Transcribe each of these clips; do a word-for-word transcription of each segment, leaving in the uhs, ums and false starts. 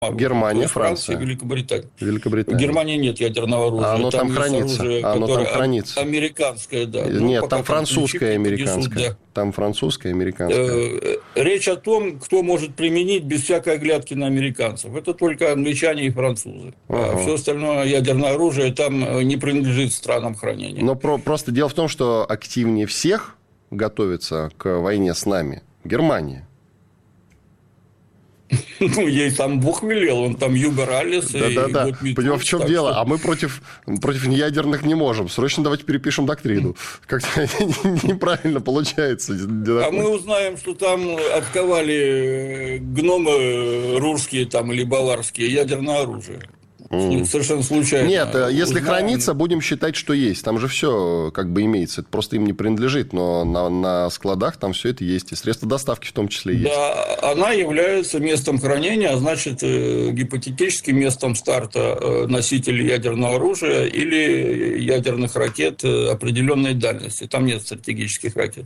Германия, Франция, Франция. Великобритания. Великобритания. В Германии нет ядерного оружия. А оно там, там хранится. Оружие, а оно там хранится. Американское, да. Нет, ну, там французское и американское. Да. Там французское и американское. Речь о том, кто может применить без всякой оглядки на американцев. Это только англичане и французы. Ага. А все остальное ядерное оружие там не принадлежит странам хранения. Но про- просто дело в том, что активнее всех готовится к войне с нами Германия. Ну, ей там Бог велел, он там Юго Раллис. Да, да, да. Понимаешь, в чем дело? Что... А мы против, против неядерных не можем. Срочно давайте перепишем доктрину. Как-то неправильно получается. А мы узнаем, что там отковали гномы русские там, или баварские ядерное оружие. Mm. Совершенно случайно. Нет, если узнаем. хранится, будем считать, что есть. Там же все как бы имеется. Это просто им не принадлежит. Но на, на складах там все это есть. И средства доставки в том числе есть. Да, она является местом хранения, а значит, гипотетическим местом старта носителей ядерного оружия или ядерных ракет определенной дальности. Там нет стратегических ракет.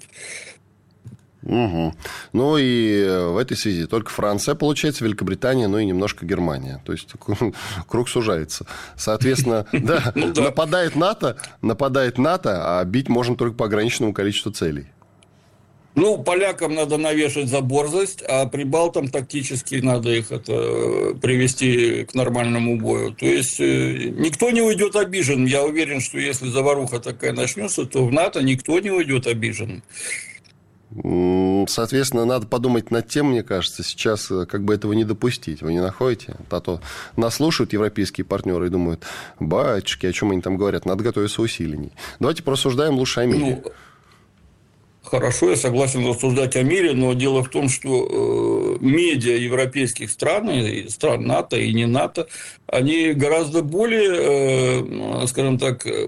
Угу. Ну и в этой связи только Франция, получается, Великобритания, ну и немножко Германия. То есть круг сужается. Соответственно, да, нападает НАТО, нападает НАТО, а бить можно только по ограниченному количеству целей. Ну, полякам надо навешать за борзость, а прибалтам тактически надо их это привести к нормальному бою. То есть никто не уйдет обиженным. Я уверен, что если заваруха такая начнется, то в НАТО никто не уйдет обиженным. Соответственно, надо подумать над тем, мне кажется, сейчас как бы этого не допустить. Вы не находите? А то нас слушают европейские партнеры и думают: батюшки, о чем они там говорят? Надо готовиться усиленней. Давайте порассуждаем лучше о мире. Ну, хорошо, я согласен рассуждать о мире, но дело в том, что э, медиа европейских стран, и стран НАТО и не НАТО, они гораздо более, э, скажем так, э,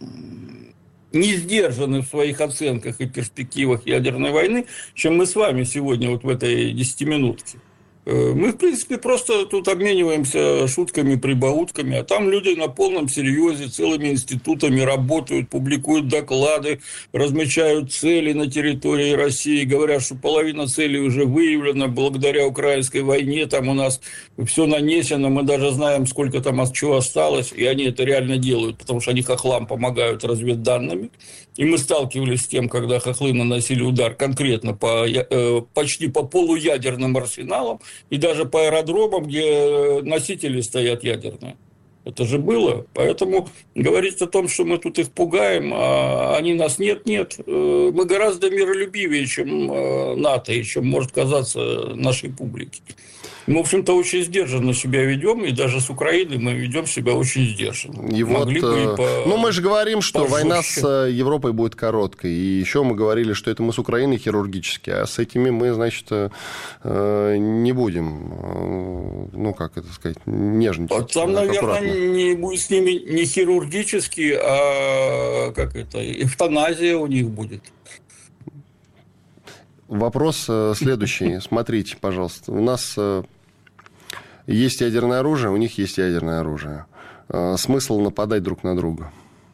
не сдержаны в своих оценках и перспективах ядерной войны, чем мы с вами сегодня вот в этой десятиминутке. Мы, в принципе, просто тут обмениваемся шутками, прибаутками, а там люди на полном серьезе целыми институтами работают, публикуют доклады, размечают цели на территории России, говорят, что половина целей уже выявлена благодаря украинской войне, там у нас все нанесено, мы даже знаем, сколько там от чего осталось, и они это реально делают, потому что они хохлам помогают разведданными. И мы сталкивались с тем, когда хохлы наносили удар конкретно по, э, почти по полуядерным арсеналам и даже по аэродромам, где носители стоят ядерные. Это же было. Поэтому говорить о том, что мы тут их пугаем, а они нас нет-нет, э, мы гораздо миролюбивее, чем э, НАТО, и чем может казаться нашей публике. Мы, в общем-то, очень сдержанно себя ведем, и даже с Украиной мы ведем себя очень сдержанно. И Могли вот, бы и по... Ну, мы же говорим, что пожестче. Война с Европой будет короткой. И еще мы говорили, что это мы с Украиной хирургически, а с этими мы, значит, не будем, ну, как это сказать, нежничать. Там, наверное, не будет с ними не хирургически, а как это, эвтаназия у них будет. Вопрос следующий. Смотрите, пожалуйста. У нас есть ядерное оружие, у них есть ядерное оружие. Смысл нападать друг на друга?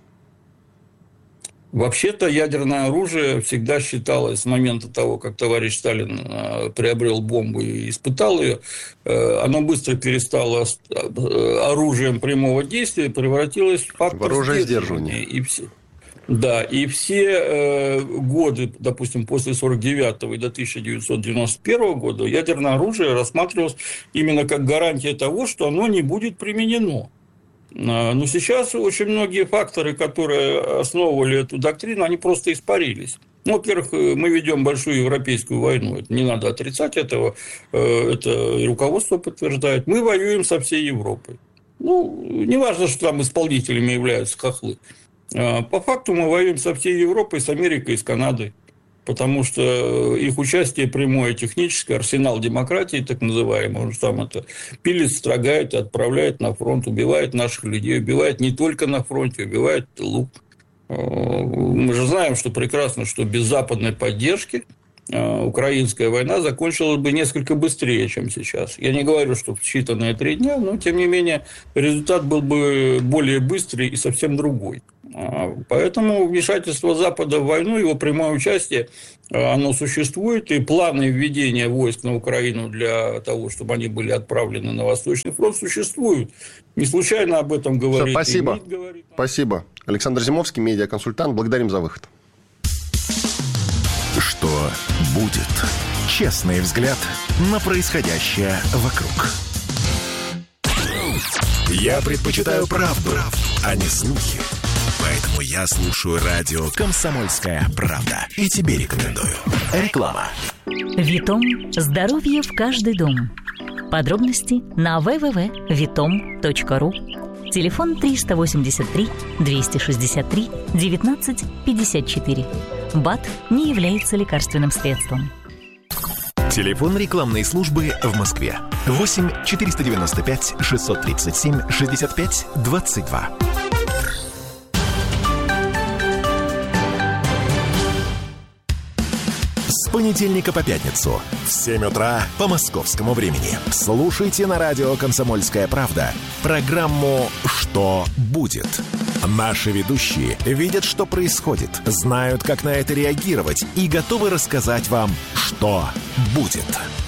Вообще-то ядерное оружие всегда считалось с момента того, как товарищ Сталин приобрел бомбу и испытал ее, оно быстро перестало оружием прямого действия, превратилось в фактор сдерживания. И все. Да, и все э, годы, допустим, после сорок девятого и до тысяча девятьсот девяносто первого года ядерное оружие рассматривалось именно как гарантия того, что оно не будет применено. Но сейчас очень многие факторы, которые основывали эту доктрину, они просто испарились. Ну, во-первых, мы ведем большую европейскую войну, не надо отрицать этого, это и руководство подтверждает. Мы воюем со всей Европой. Ну, не важно, что там исполнителями являются хохлы. По факту мы воюем со всей Европой, с Америкой и с Канадой, потому что их участие прямое, техническое, арсенал демократии, так называемый, он же там это пилит, строгает и отправляет на фронт, убивает наших людей, убивает не только на фронте, убивает в тылу. Мы же знаем, что прекрасно, что без западной поддержки украинская война закончилась бы несколько быстрее, чем сейчас. Я не говорю, что в считанные три дня, но, тем не менее, результат был бы более быстрый и совсем другой. Поэтому вмешательство Запада в войну, его прямое участие, оно существует, и планы введения войск на Украину для того, чтобы они были отправлены на Восточный фронт, существуют. Не случайно об этом говорит. Все, спасибо. Говорит. Спасибо. Александр Зимовский, медиаконсультант. Благодарим за выход. Что будет? Честный взгляд на происходящее вокруг. Я предпочитаю правду, а не слухи. Поэтому я слушаю радио «Комсомольская правда». И тебе рекомендую. Реклама. Витом. Здоровье в каждый дом. Подробности на дабл ю дабл ю дабл ю точка витом точка ру. Телефон триста восемьдесят три двести шестьдесят три девятнадцать пятьдесят четыре. БАД не является лекарственным средством. Телефон рекламной службы в Москве. восемь четыреста девяносто пять шестьсот тридцать семь шестьдесят пять двадцать два. С понедельника по пятницу в семь утра по московскому времени. Слушайте на радио «Комсомольская правда» программу «Что будет?». Наши ведущие видят, что происходит, знают, как на это реагировать и готовы рассказать вам, что будет.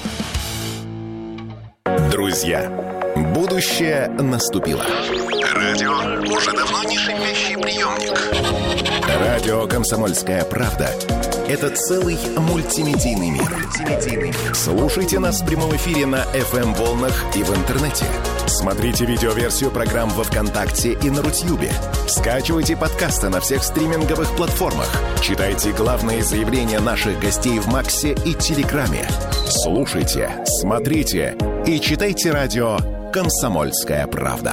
Друзья, будущее наступило. Радио уже давно не шипящий приемник. Радио «Комсомольская правда» — это целый мультимедийный мир. Слушайте нас в прямом эфире на эф эм-волнах и в интернете. Смотрите видеоверсию программ во ВКонтакте и на Рутьюбе. Скачивайте подкасты на всех стриминговых платформах. Читайте главные заявления наших гостей в Максе и Телеграме. Слушайте, смотрите и читайте радио «Комсомольская правда».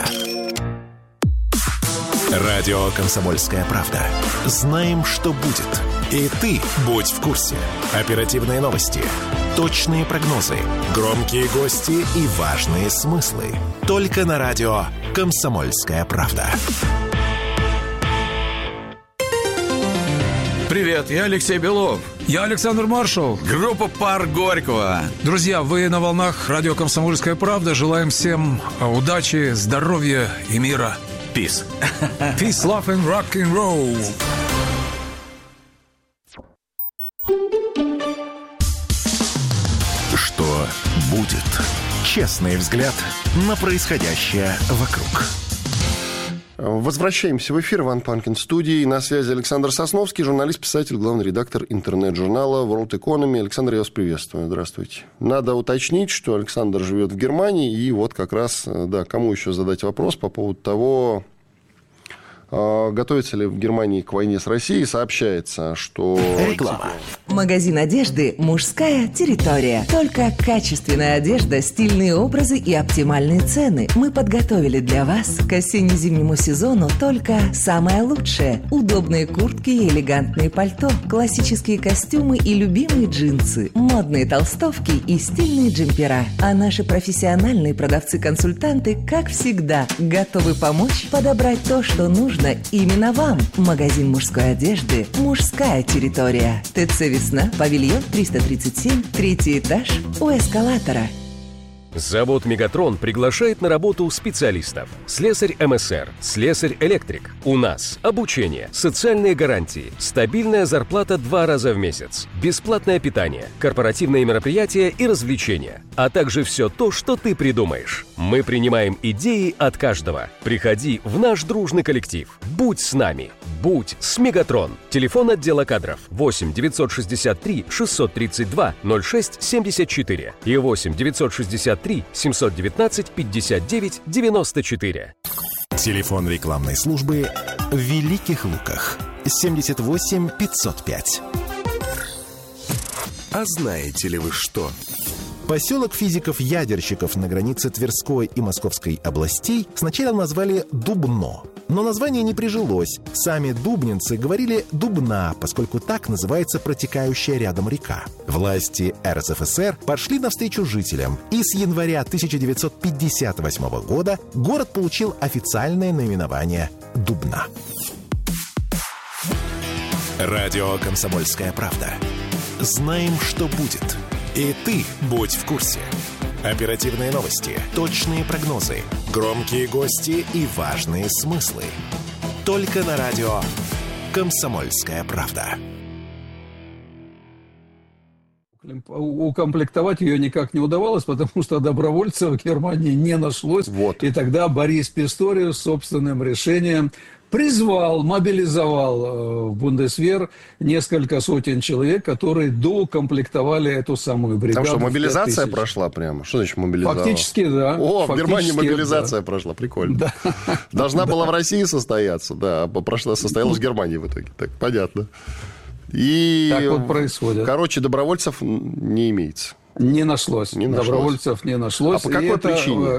Радио «Комсомольская правда». Знаем, что будет. И ты будь в курсе. Оперативные новости, точные прогнозы, громкие гости и важные смыслы. Только на радио «Комсомольская правда». Привет, я Алексей Белов. Я Александр Маршал. Группа «Пар Горького». Друзья, вы на волнах радио «Комсомольская правда». Желаем всем удачи, здоровья и мира. Peace. Peace, love and rock and roll. Что будет? Честный взгляд на происходящее вокруг. Возвращаемся в эфир. Иван Панкин в студии. На связи Александр Сосновский, журналист, писатель, главный редактор интернет-журнала World Economy. Александр, я вас приветствую. Здравствуйте. Надо уточнить, что Александр живет в Германии. И вот как раз, да, кому еще задать вопрос по поводу того, готовится ли в Германии к войне с Россией, сообщается, что... Реклама. Магазин одежды «Мужская территория». Только качественная одежда, стильные образы и оптимальные цены. Мы подготовили для вас к осенне-зимнему сезону только самое лучшее. Удобные куртки и элегантные пальто, классические костюмы и любимые джинсы, модные толстовки и стильные джемпера. А наши профессиональные продавцы-консультанты, как всегда, готовы помочь подобрать то, что нужно именно вам. Магазин мужской одежды «Мужская территория». ТЦ «Весна», павильон триста тридцать семь, третий этаж, у эскалатора. Завод «Мегатрон» приглашает на работу специалистов. Слесарь эм эс эр, слесарь-электрик. У нас обучение, социальные гарантии, стабильная зарплата два раза в месяц, бесплатное питание, корпоративные мероприятия и развлечения, а также все то, что ты придумаешь. Мы принимаем идеи от каждого. Приходи в наш дружный коллектив. Будь с нами. Будь с «Мегатрон». Телефон отдела кадров восемь девятьсот шестьдесят три шестьсот тридцать два ноль шесть семьдесят четыре и восемь девятьсот шестьдесят три семьсот девятнадцать пятьдесят девять девяносто четыре. Телефон рекламной службы в Великих Луках семьдесят восемь пятьсот пять. А знаете ли вы что? Поселок физиков-ядерщиков на границе Тверской и Московской областей сначала назвали Дубно. Но название не прижилось. Сами дубнинцы говорили «Дубна», поскольку так называется протекающая рядом река. Власти эр эс эф эс эр пошли навстречу жителям, и с января тысяча девятьсот пятьдесят восьмого года город получил официальное наименование Дубна. Радио «Комсомольская правда». Знаем, что будет. И ты будь в курсе. Оперативные новости, точные прогнозы, громкие гости и важные смыслы. Только на радио «Комсомольская правда». Укомплектовать ее никак не удавалось, потому что добровольцев в Германии не нашлось. Вот. И тогда Борис Писториус собственным решением призвал, мобилизовал в Бундесвер несколько сотен человек, которые доукомплектовали эту самую бригаду. Там что, мобилизация прошла прямо? Что значит мобилизовала? Фактически, да. О, в Германии мобилизация да. прошла, прикольно. Да. Должна да. была в России состояться, да, а прошла, состоялась в Германии в итоге. Так, понятно. И, так вот происходит. Короче, добровольцев не имеется. Не нашлось. Не нашлось. Добровольцев не нашлось. А по какой это... причине?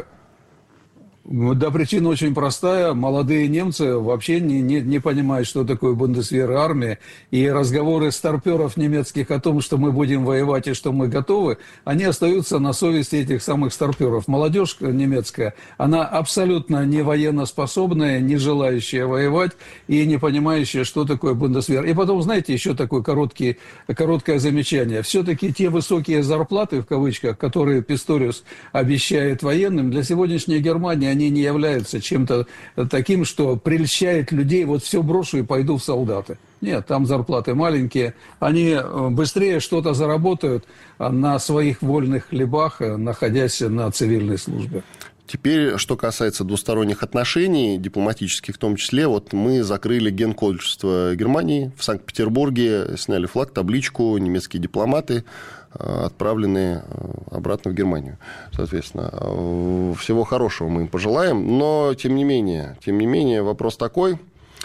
Да, причина очень простая. Молодые немцы вообще не, не, не понимают, что такое бундесвер и армия. И разговоры старперов немецких о том, что мы будем воевать и что мы готовы, они остаются на совести этих самых старперов. Молодежь немецкая, она абсолютно не военноспособная, не желающая воевать и не понимающая, что такое бундесвер. И потом, знаете, еще такое короткий, короткое замечание. Все-таки те высокие зарплаты, в кавычках, которые Писториус обещает военным, для сегодняшней Германии они не являются чем-то таким, что прельщает людей, вот все брошу и пойду в солдаты. Нет, там зарплаты маленькие. Они быстрее что-то заработают на своих вольных хлебах, находясь на цивильной службе. Теперь, что касается двусторонних отношений, дипломатических в том числе, вот мы закрыли генконсульство Германии в Санкт-Петербурге, сняли флаг, табличку, немецкие дипломаты отправлены обратно в Германию. Соответственно, всего хорошего мы им пожелаем, но, тем не менее, тем не менее, вопрос такой.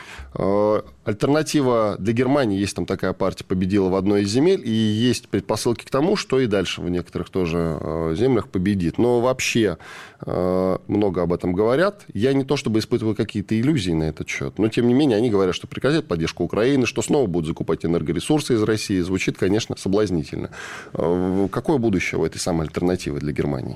Альтернатива для Германии, есть там такая партия, победила в одной из земель, и есть предпосылки к тому, что и дальше в некоторых тоже землях победит. Но вообще много об этом говорят. Я не то чтобы испытываю какие-то иллюзии на этот счет, но тем не менее они говорят, что прекратят поддержку Украины, что снова будут закупать энергоресурсы из России. Звучит, конечно, соблазнительно. Какое будущее у этой самой альтернативы для Германии?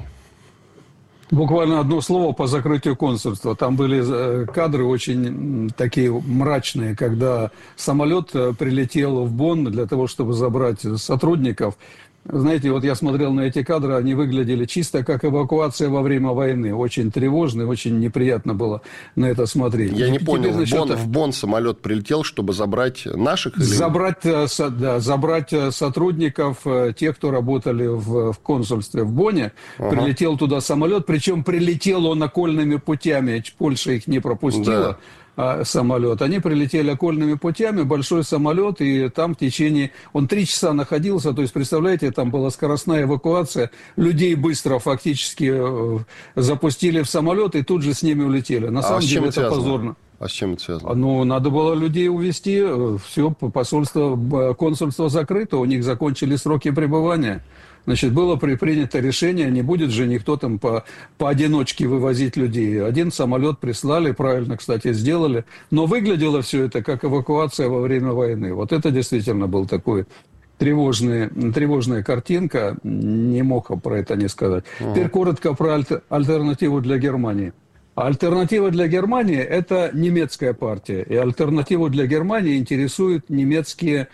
Буквально одно слово по закрытию консульства. Там были кадры очень такие мрачные, когда самолет прилетел в Бонн для того, чтобы забрать сотрудников. Знаете, вот я смотрел на эти кадры, они выглядели чисто как эвакуация во время войны. Очень тревожно, очень неприятно было на это смотреть. Я не Теперь понял, в насчет... Бонн, в Бонн самолет прилетел, чтобы забрать наших? Или... Забрать, да, забрать сотрудников, тех, кто работали в, в консульстве в Бонне. Ага. Прилетел туда самолет, причем прилетел он окольными путями, Польша их не пропустила. Да. Самолет. Они прилетели окольными путями, большой самолет, и там в течение... Он три часа находился, то есть, представляете, там была скоростная эвакуация, людей быстро фактически запустили в самолет и тут же с ними улетели. На а самом деле это связано? Позорно. А с чем это связано? Ну, надо было людей увезти, все, посольство, консульство закрыто, у них закончили сроки пребывания. Значит, было принято решение, не будет же никто там по, поодиночке вывозить людей. Один самолет прислали, правильно, кстати, сделали. Но выглядело все это как эвакуация во время войны. Вот это действительно был такой тревожный, тревожная картинка. Не мог про это не сказать. Ага. Теперь коротко про аль- альтернативу для Германии. Альтернатива для Германии – это немецкая партия. И альтернативу для Германии интересуют немецкие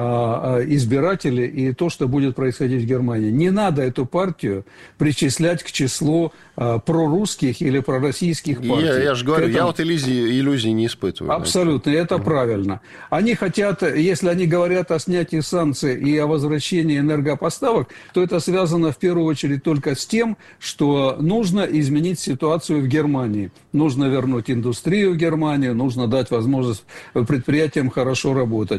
избиратели и то, что будет происходить в Германии. Не надо эту партию причислять к числу а, прорусских или пророссийских партий. Я, я же говорю, этому... я вот иллюзий, иллюзий не испытываю. Абсолютно, это угу. правильно. Они хотят, если они говорят о снятии санкций и о возвращении энергопоставок, то это связано в первую очередь только с тем, что нужно изменить ситуацию в Германии. Нужно вернуть индустрию в Германию, нужно дать возможность предприятиям хорошо работать.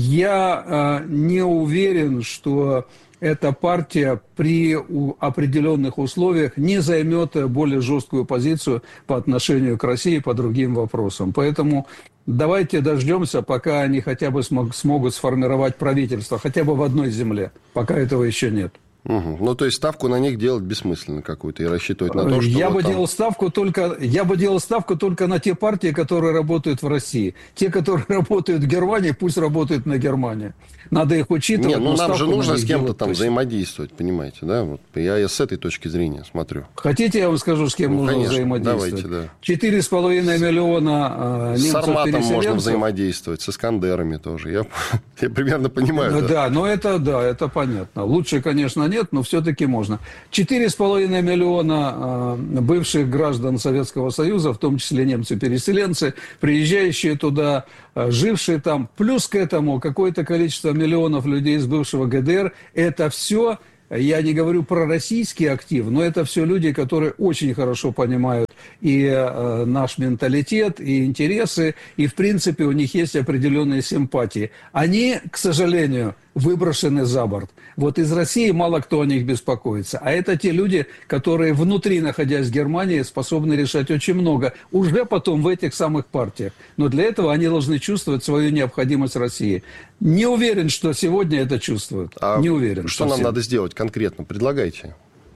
Я не уверен, что эта партия при определенных условиях не займет более жесткую позицию по отношению к России по другим вопросам. Поэтому давайте дождемся, пока они хотя бы смог, смогут сформировать правительство, хотя бы в одной земле. Пока этого еще нет. Угу. Ну, то есть ставку на них делать бессмысленно какую-то и рассчитывать на то, что... Я, вот бы там... делал ставку только, я бы делал ставку только на те партии, которые работают в России. Те, которые работают в Германии, пусть работают на Германии. Надо их учитывать. Нет, ну нам же нужно с кем-то там точно взаимодействовать, понимаете, да? Вот я с этой точки зрения смотрю. Хотите, я вам скажу, с кем ну, нужно конечно, взаимодействовать? Давайте, да. Четыре с половиной миллиона э, немцев-переселенцев. С Арматом можно взаимодействовать, с Искандерами тоже. Я, я примерно понимаю. Да, да, но это, да, это понятно. Лучше, конечно, нет, но все-таки можно. четыре с половиной миллиона бывших граждан Советского Союза, в том числе немцы-переселенцы, приезжающие туда, жившие там, плюс к этому какое-то количество миллионов людей из бывшего ГДР, это все... Я не говорю про российский актив, но это все люди, которые очень хорошо понимают и э, наш менталитет, и интересы, и, в принципе, у них есть определенные симпатии. Они, к сожалению, выброшены за борт. Вот из России мало кто о них беспокоится. А это те люди, которые внутри, находясь в Германии, способны решать очень много. Уже потом в этих самых партиях. Но для этого они должны чувствовать свою необходимость России. Не уверен, что сегодня это чувствуют. А не уверен. Что совсем. Нам надо сделать конкретно? Предлагайте.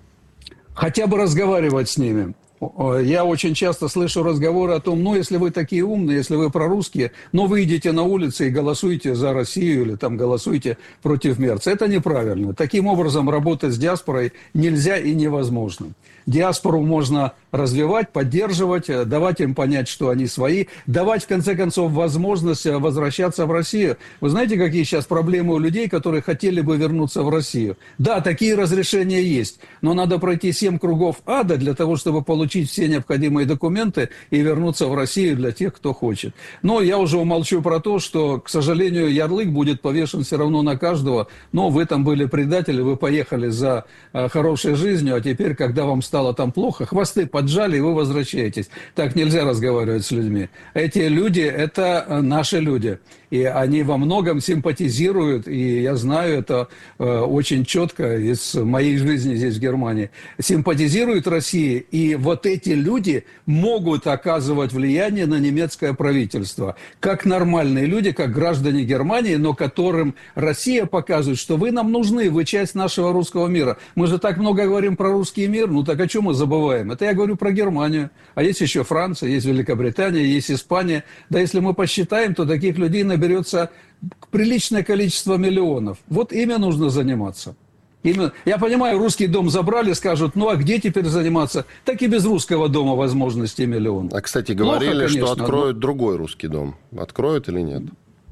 Хотя бы разговаривать с ними. Я очень часто слышу разговоры о том, ну, если вы такие умные, если вы прорусские, но выйдите на улицы и голосуйте за Россию или там голосуйте против Мерца. Это неправильно. Таким образом работать с диаспорой нельзя и невозможно. Диаспору можно развивать, поддерживать, давать им понять, что они свои, давать, в конце концов, возможность возвращаться в Россию. Вы знаете, какие сейчас проблемы у людей, которые хотели бы вернуться в Россию? Да, такие разрешения есть, но надо пройти семь кругов ада для того, чтобы получить все необходимые документы и вернуться в Россию для тех, кто хочет. Но я уже умолчу про то, что, к сожалению, ярлык будет повешен все равно на каждого. Но вы там были предатели, вы поехали за хорошей жизнью, а теперь, когда вам стало там плохо, хвосты поджали, и вы возвращаетесь. Так нельзя разговаривать с людьми. Эти люди – это наши люди. И они во многом симпатизируют, и я знаю это э, очень четко из моей жизни здесь в Германии, симпатизируют России, и вот эти люди могут оказывать влияние на немецкое правительство. Как нормальные люди, как граждане Германии, но которым Россия показывает, что вы нам нужны, вы часть нашего русского мира. Мы же так много говорим про русский мир, ну так о чем мы забываем? Это я говорю про Германию, а есть еще Франция, есть Великобритания, есть Испания. Да если мы посчитаем, то таких людей наберется берется приличное количество миллионов. Вот ими нужно заниматься. Именно. Я понимаю, русский дом забрали, скажут, ну а где теперь заниматься? Так и без русского дома возможности миллион. А, кстати, говорили, Плохо, конечно, что откроют но... другой русский дом. Откроют или нет?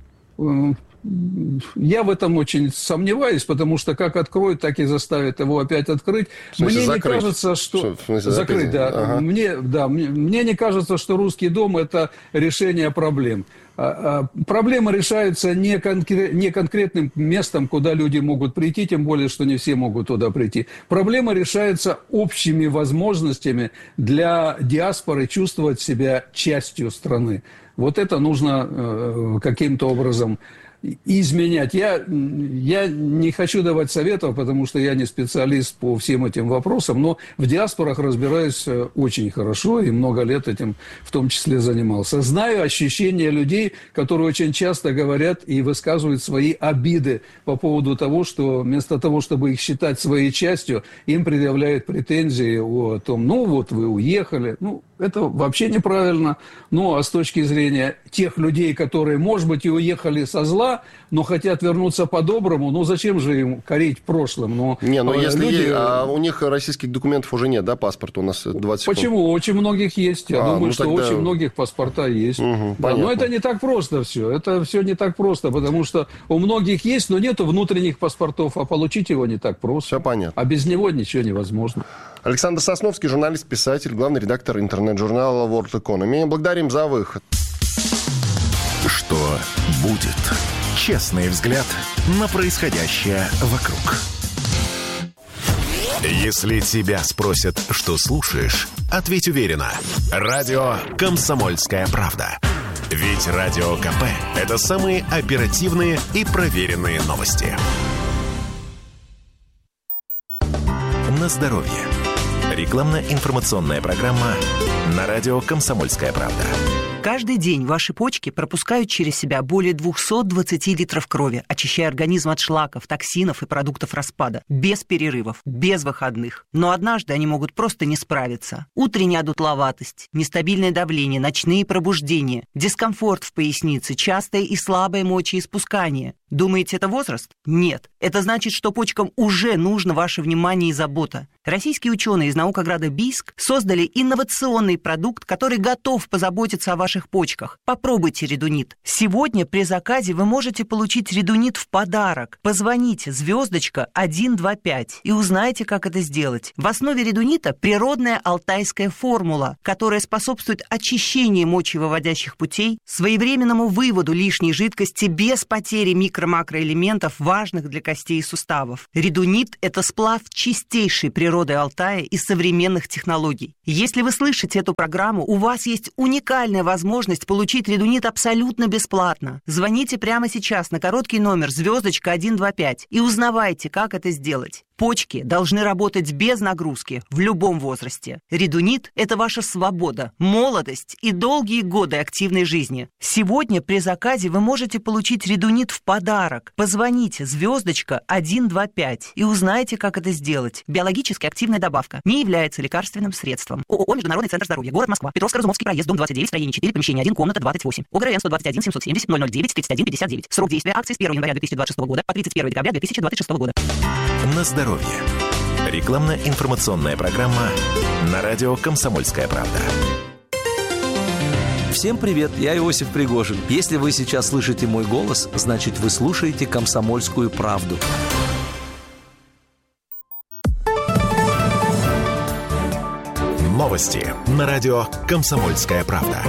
Я в этом очень сомневаюсь, потому что как откроют, так и заставят его опять открыть. Смысле, мне закрыть? не кажется, что... что в смысле, закрыть, да. Ага. Мне, да. Мне, мне не кажется, что русский дом – это решение проблем. Проблема решается не, конкре- не конкретным местом, куда люди могут прийти, тем более, что не все могут туда прийти. Проблема решается общими возможностями для диаспоры чувствовать себя частью страны. Вот это нужно э, каким-то образом изменять. Я, я не хочу давать советов, потому что я не специалист по всем этим вопросам, но в диаспорах разбираюсь очень хорошо и много лет этим в том числе занимался. Знаю ощущения людей, которые очень часто говорят и высказывают свои обиды по поводу того, что вместо того, чтобы их считать своей частью, им предъявляют претензии о том, ну вот вы уехали, ну это вообще неправильно. Ну а с точки зрения тех людей, которые, может быть, и уехали со зла, но хотят вернуться по-доброму, ну зачем же им корить прошлым? Но не, ну если люди... есть, а у них российских документов уже нет, да, паспорта у нас двадцать секунд. Почему? Очень многих есть. Я а, думаю, ну, что тогда... очень многих паспорта есть. Угу, да, но это не так просто все. Это все не так просто, потому что у многих есть, но нету внутренних паспортов, а получить его не так просто. Все понятно. А без него ничего невозможно. Александр Сосновский, журналист, писатель, главный редактор интернет-журнала World Economy. Благодарим за выход. Что будет? Честный взгляд на происходящее вокруг. Если тебя спросят, что слушаешь, ответь уверенно. Радио «Комсомольская правда». Ведь Радио КП – это самые оперативные и проверенные новости. На здоровье. Рекламно-информационная программа на радио «Комсомольская правда». Каждый день ваши почки пропускают через себя более двести двадцать литров крови, очищая организм от шлаков, токсинов и продуктов распада. Без перерывов, без выходных. Но однажды они могут просто не справиться. Утренняя одутловатость, нестабильное давление, ночные пробуждения, дискомфорт в пояснице, частое и слабое мочеиспускание. Думаете, это возраст? Нет. Это значит, что почкам уже нужно ваше внимание и забота. Российские ученые из наукограда Бийск создали инновационный продукт, который готов позаботиться о вашем ваших почках. Попробуйте редунит. Сегодня при заказе вы можете получить редунит в подарок. Позвоните звездочка один два пять и узнайте, как это сделать. В основе редунита природная алтайская формула, которая способствует очищению мочевыводящих путей, своевременному выводу лишней жидкости без потери микро-макроэлементов, важных для костей и суставов. Редунит – это сплав чистейшей природы Алтая и современных технологий. Если вы слышите эту программу, у вас есть уникальная возможность получить редунит абсолютно бесплатно. Звоните прямо сейчас на короткий номер звездочка один два пять и узнавайте, как это сделать. Почки должны работать без нагрузки в любом возрасте. Редунит – это ваша свобода, молодость и долгие годы активной жизни. Сегодня при заказе вы можете получить редунит в подарок. Позвоните звездочка один два пять и узнайте, как это сделать. Биологически активная добавка не является лекарственным средством. ООО «Международный центр здоровья», город Москва, Петровско-Разумовский проезд, дом двадцать девять, строение четыре, помещение один, комната двадцать восемь. ОГРН сто двадцать один семьсот семьдесят ноль ноль девять тридцать один пятьдесят девять. Срок действия акции с первого января две тысячи двадцать шестого года по тридцать первого декабря две тысячи двадцать шестого года. На здоровье. Рекламно-информационная программа на радио «Комсомольская правда». Всем привет, я Иосиф Пригожин. Если вы сейчас слышите мой голос, значит, вы слушаете «Комсомольскую правду». Новости на радио «Комсомольская правда».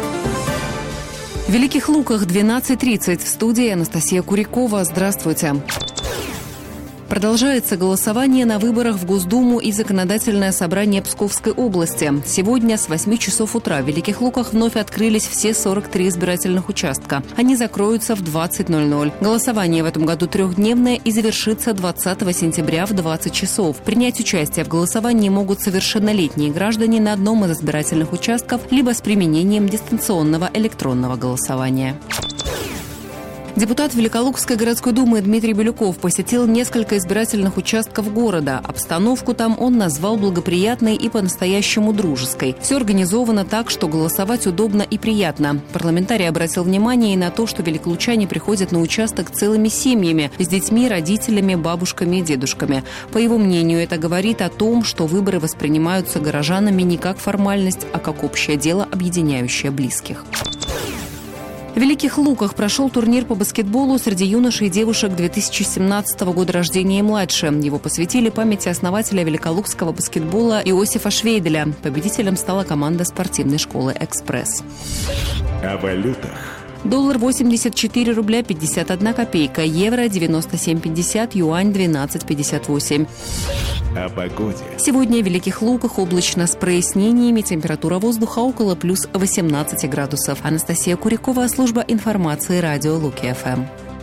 В Великих Луках двенадцать тридцать. В студии Анастасия Курякова. Здравствуйте. Продолжается голосование на выборах в Госдуму и Законодательное собрание Псковской области. Сегодня с восьми часов утра в Великих Луках вновь открылись все сорок три избирательных участка. Они закроются в двадцать ноль ноль. Голосование в этом году трехдневное и завершится двадцатого сентября в двадцать часов. Принять участие в голосовании могут совершеннолетние граждане на одном из избирательных участков либо с применением дистанционного электронного голосования. Депутат Великолукской городской думы Дмитрий Бирюков посетил несколько избирательных участков города. Обстановку там он назвал благоприятной и по-настоящему дружеской. Все организовано так, что голосовать удобно и приятно. Парламентарий обратил внимание и на то, что великолучане приходят на участок целыми семьями, с детьми, родителями, бабушками и дедушками. По его мнению, это говорит о том, что выборы воспринимаются горожанами не как формальность, а как общее дело, объединяющее близких. В Великих Луках прошел турнир по баскетболу среди юношей и девушек две тысячи семнадцатого года рождения и младше. Его посвятили памяти основателя великолукского баскетбола Иосифа Швейделя. Победителем стала команда спортивной школы «Экспресс». О валютах. Доллар восемьдесят четыре рубля пятьдесят одна копейка, евро девяносто семь пятьдесят, юань двенадцать пятьдесят восемь. О погоде. Сегодня в Великих Луках облачно с прояснениями, температура воздуха около плюс восемнадцать градусов. Анастасия Курякова, служба информации, радио Луки-ФМ.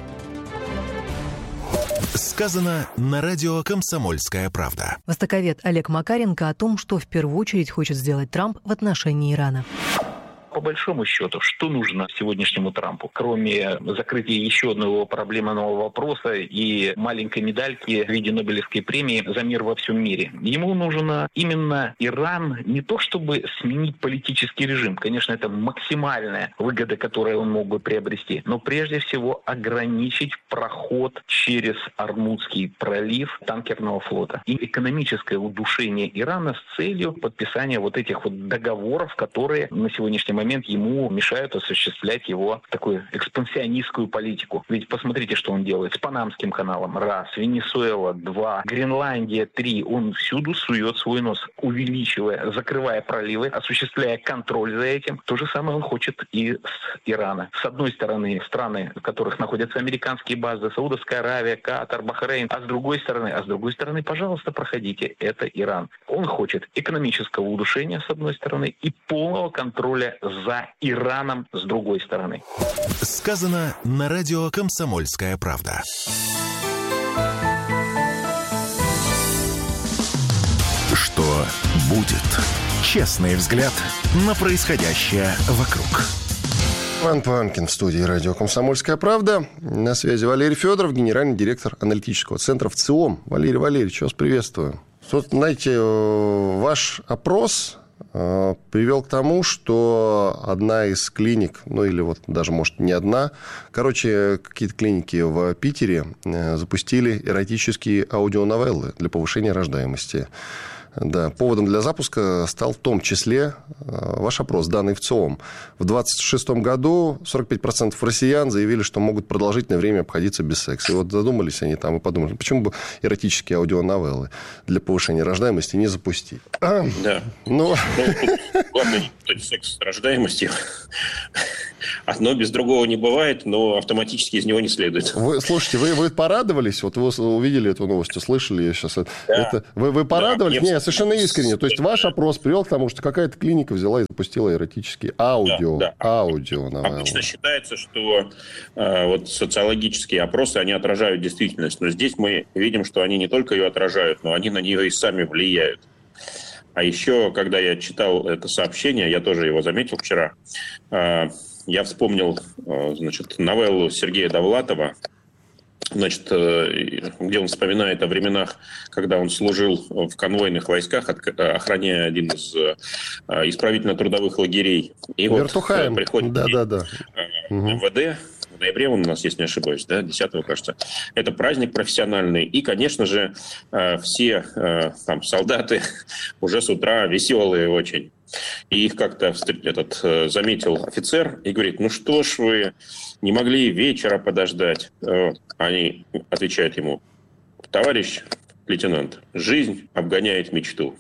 Сказано на радио «Комсомольская правда». Востоковед Олег Макаренко о том, что в первую очередь хочет сделать Трамп в отношении Ирана. По большому счету, что нужно сегодняшнему Трампу, кроме закрытия еще одного проблемного вопроса и маленькой медальки в виде Нобелевской премии за мир во всем мире? Ему нужно именно Иран не то чтобы сменить политический режим, конечно, это максимальная выгода, которую он мог бы приобрести, но прежде всего ограничить проход через Ормузский пролив танкерного флота и экономическое удушение Ирана с целью подписания вот этих вот договоров, которые на сегодняшний момент момент ему мешают осуществлять его такую экспансионистскую политику. Ведь посмотрите, что он делает с Панамским каналом. Раз. Венесуэла. Два. Гренландия. Три. Он всюду сует свой нос, увеличивая, закрывая проливы, осуществляя контроль за этим. То же самое он хочет и с Ирана. С одной стороны, страны, в которых находятся американские базы, Саудовская Аравия, Катар, Бахрейн. А с другой стороны, а с другой стороны, пожалуйста, проходите. Это Иран. Он хочет экономического удушения, с одной стороны, и полного контроля за Ираном с другой стороны. Сказано на радио «Комсомольская правда». Что будет? Честный взгляд на происходящее вокруг. Иван Панкин в студии радио «Комсомольская правда». На связи Валерий Федоров, генеральный директор аналитического центра ВЦИОМ. Валерий Валерьевич, вас приветствую. Вот, знаете, ваш опрос привел к тому, что одна из клиник, ну или вот даже, может, не одна, короче, какие-то клиники в Питере запустили эротические аудионовеллы для повышения рождаемости. Да, поводом для запуска стал в том числе ваш опрос, данный в ЦИОМ. В двадцать шестом году сорок пять процентов россиян заявили, что могут продолжительное время обходиться без секса. И вот задумались они там и подумали, почему бы эротические аудионовеллы для повышения рождаемости не запустить. А, да. Ну... ну главное, секс с рождаемостью. Одно без другого не бывает, но автоматически из него не следует. Вы, слушайте, вы, вы порадовались? Вот вы увидели эту новость, услышали ее сейчас. Да. Это, вы, вы порадовались? Да, Нет, совершенно искренне. То есть ваш опрос привел к тому, что какая-то клиника взяла и запустила эротические аудио. Да, да. аудио Обычно считается, что э, вот социологические опросы, они отражают действительность. Но здесь мы видим, что они не только ее отражают, но они на нее и сами влияют. А еще, когда я читал это сообщение, я тоже его заметил вчера, э, я вспомнил, э, значит, новеллу Сергея Довлатова, значит, э, где он вспоминает о временах, когда он служил в конвойных войсках, от, охраняя один из э, исправительно-трудовых лагерей. И Вертухаем. Вот приходит да, да, да. эм вэ дэ, в ноябре он у нас, если не ошибаюсь, да, десятого, кажется. Это праздник профессиональный. И, конечно же, все там солдаты уже с утра веселые очень. И их как-то этот заметил офицер и говорит, ну что ж вы не могли вечера подождать? Они отвечают ему, товарищ лейтенант, жизнь обгоняет мечту.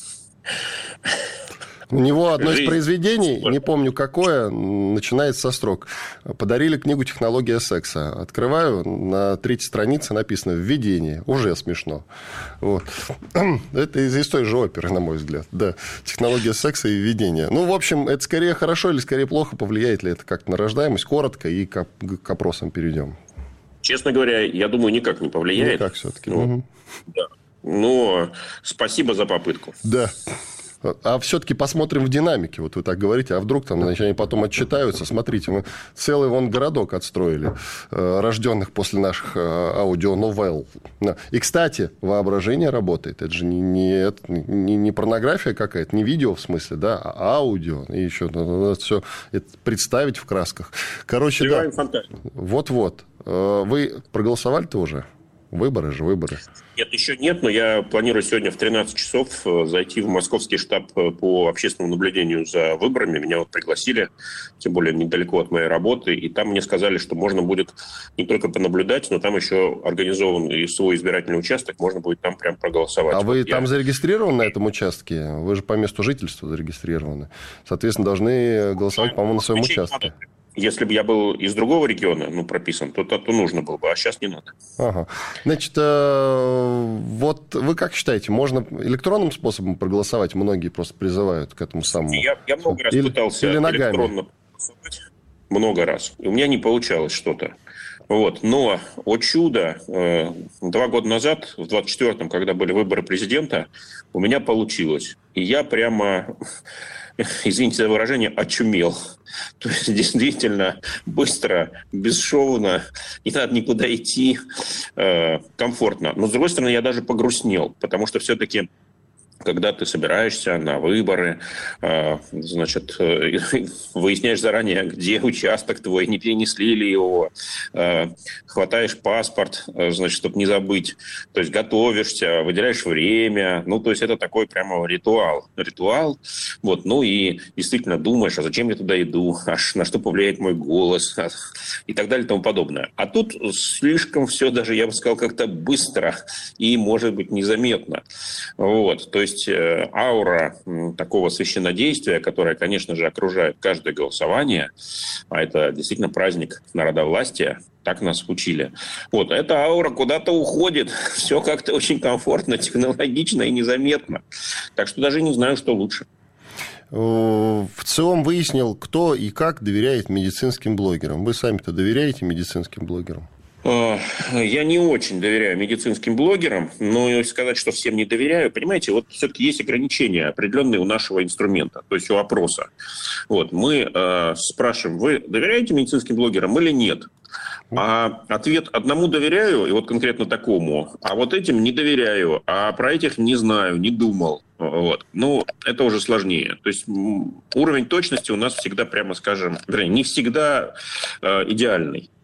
У него одно из произведений, не помню какое, начинается со строк. Подарили книгу «Технология секса». Открываю, на третьей странице написано «Введение». Уже смешно. Вот. Это из, из той же оперы, на мой взгляд. Да. «Технология секса» и «Введение». Ну, в общем, это скорее хорошо или скорее плохо? Повлияет ли это как-то на рождаемость? Коротко и к, к опросам перейдем. Честно говоря, я думаю, никак не повлияет. Никак все-таки. Ну, угу. Да. Но спасибо за попытку. Да. А все-таки посмотрим в динамике. Вот вы так говорите, а вдруг там, значит, они потом отчитаются. Смотрите, мы целый вон городок отстроили, рожденных после наших аудионовелл. И, кстати, воображение работает. Это же не, не, не, не порнография какая-то, не видео в смысле, да, а аудио. И еще надо все это представить в красках. Короче, да. Вот-вот. Вы проголосовали-то уже? Выборы же, выборы. Нет, еще нет, но я планирую сегодня в тринадцать часов зайти в московский штаб по общественному наблюдению за выборами. Меня вот пригласили, тем более недалеко от моей работы, и там мне сказали, что можно будет не только понаблюдать, но там еще организован и свой избирательный участок, можно будет там прям проголосовать. А вот вы я... там зарегистрированы на этом участке? Вы же по месту жительства зарегистрированы. Соответственно, должны голосовать, по-моему, на своем участке. Если бы я был из другого региона, ну, прописан, то, то, то нужно было бы, а сейчас не надо. Ага. Значит, вот вы как считаете, можно электронным способом проголосовать? Многие просто призывают к этому самому. Я, я много раз или, пытался или электронно проголосовать. Много раз. И у меня не получалось что-то. Вот. Но, о чудо, два года назад, в двадцать четвёртом, когда были выборы президента, у меня получилось. И я прямо... извините за выражение, очумел. То есть, действительно, быстро, бесшовно, не надо никуда идти, э, комфортно. Но, с другой стороны, я даже погрустнел, потому что все-таки, когда ты собираешься на выборы, э, значит, э, выясняешь заранее, где участок твой, не перенесли ли его, э, хватаешь паспорт, э, значит, чтобы не забыть, то есть готовишься, выделяешь время, ну, то есть это такой прямо ритуал, ритуал, вот, ну, и действительно думаешь, а зачем я туда иду, аж на что повлияет мой голос, и так далее и тому подобное. А тут слишком все даже, я бы сказал, как-то быстро и, может быть, незаметно, вот, то есть То есть аура такого священнодействия, которое, конечно же, окружает каждое голосование, а это действительно праздник народовластия, так нас учили. Вот, эта аура куда-то уходит, все как-то очень комфортно, технологично и незаметно. Так что даже не знаю, что лучше. В ЦИОМ выяснил, кто и как доверяет медицинским блогерам. Вы сами-то доверяете медицинским блогерам? Я не очень доверяю медицинским блогерам, но сказать, что всем не доверяю, понимаете, вот все-таки есть ограничения определенные у нашего инструмента, то есть у опроса. Вот, мы э, спрашиваем, вы доверяете медицинским блогерам или нет? А ответ одному доверяю, и вот конкретно такому, а вот этим не доверяю, а про этих не знаю, не думал. Вот. Ну, это уже сложнее. То есть уровень точности у нас всегда, прямо скажем, вернее, не всегда э, идеальный.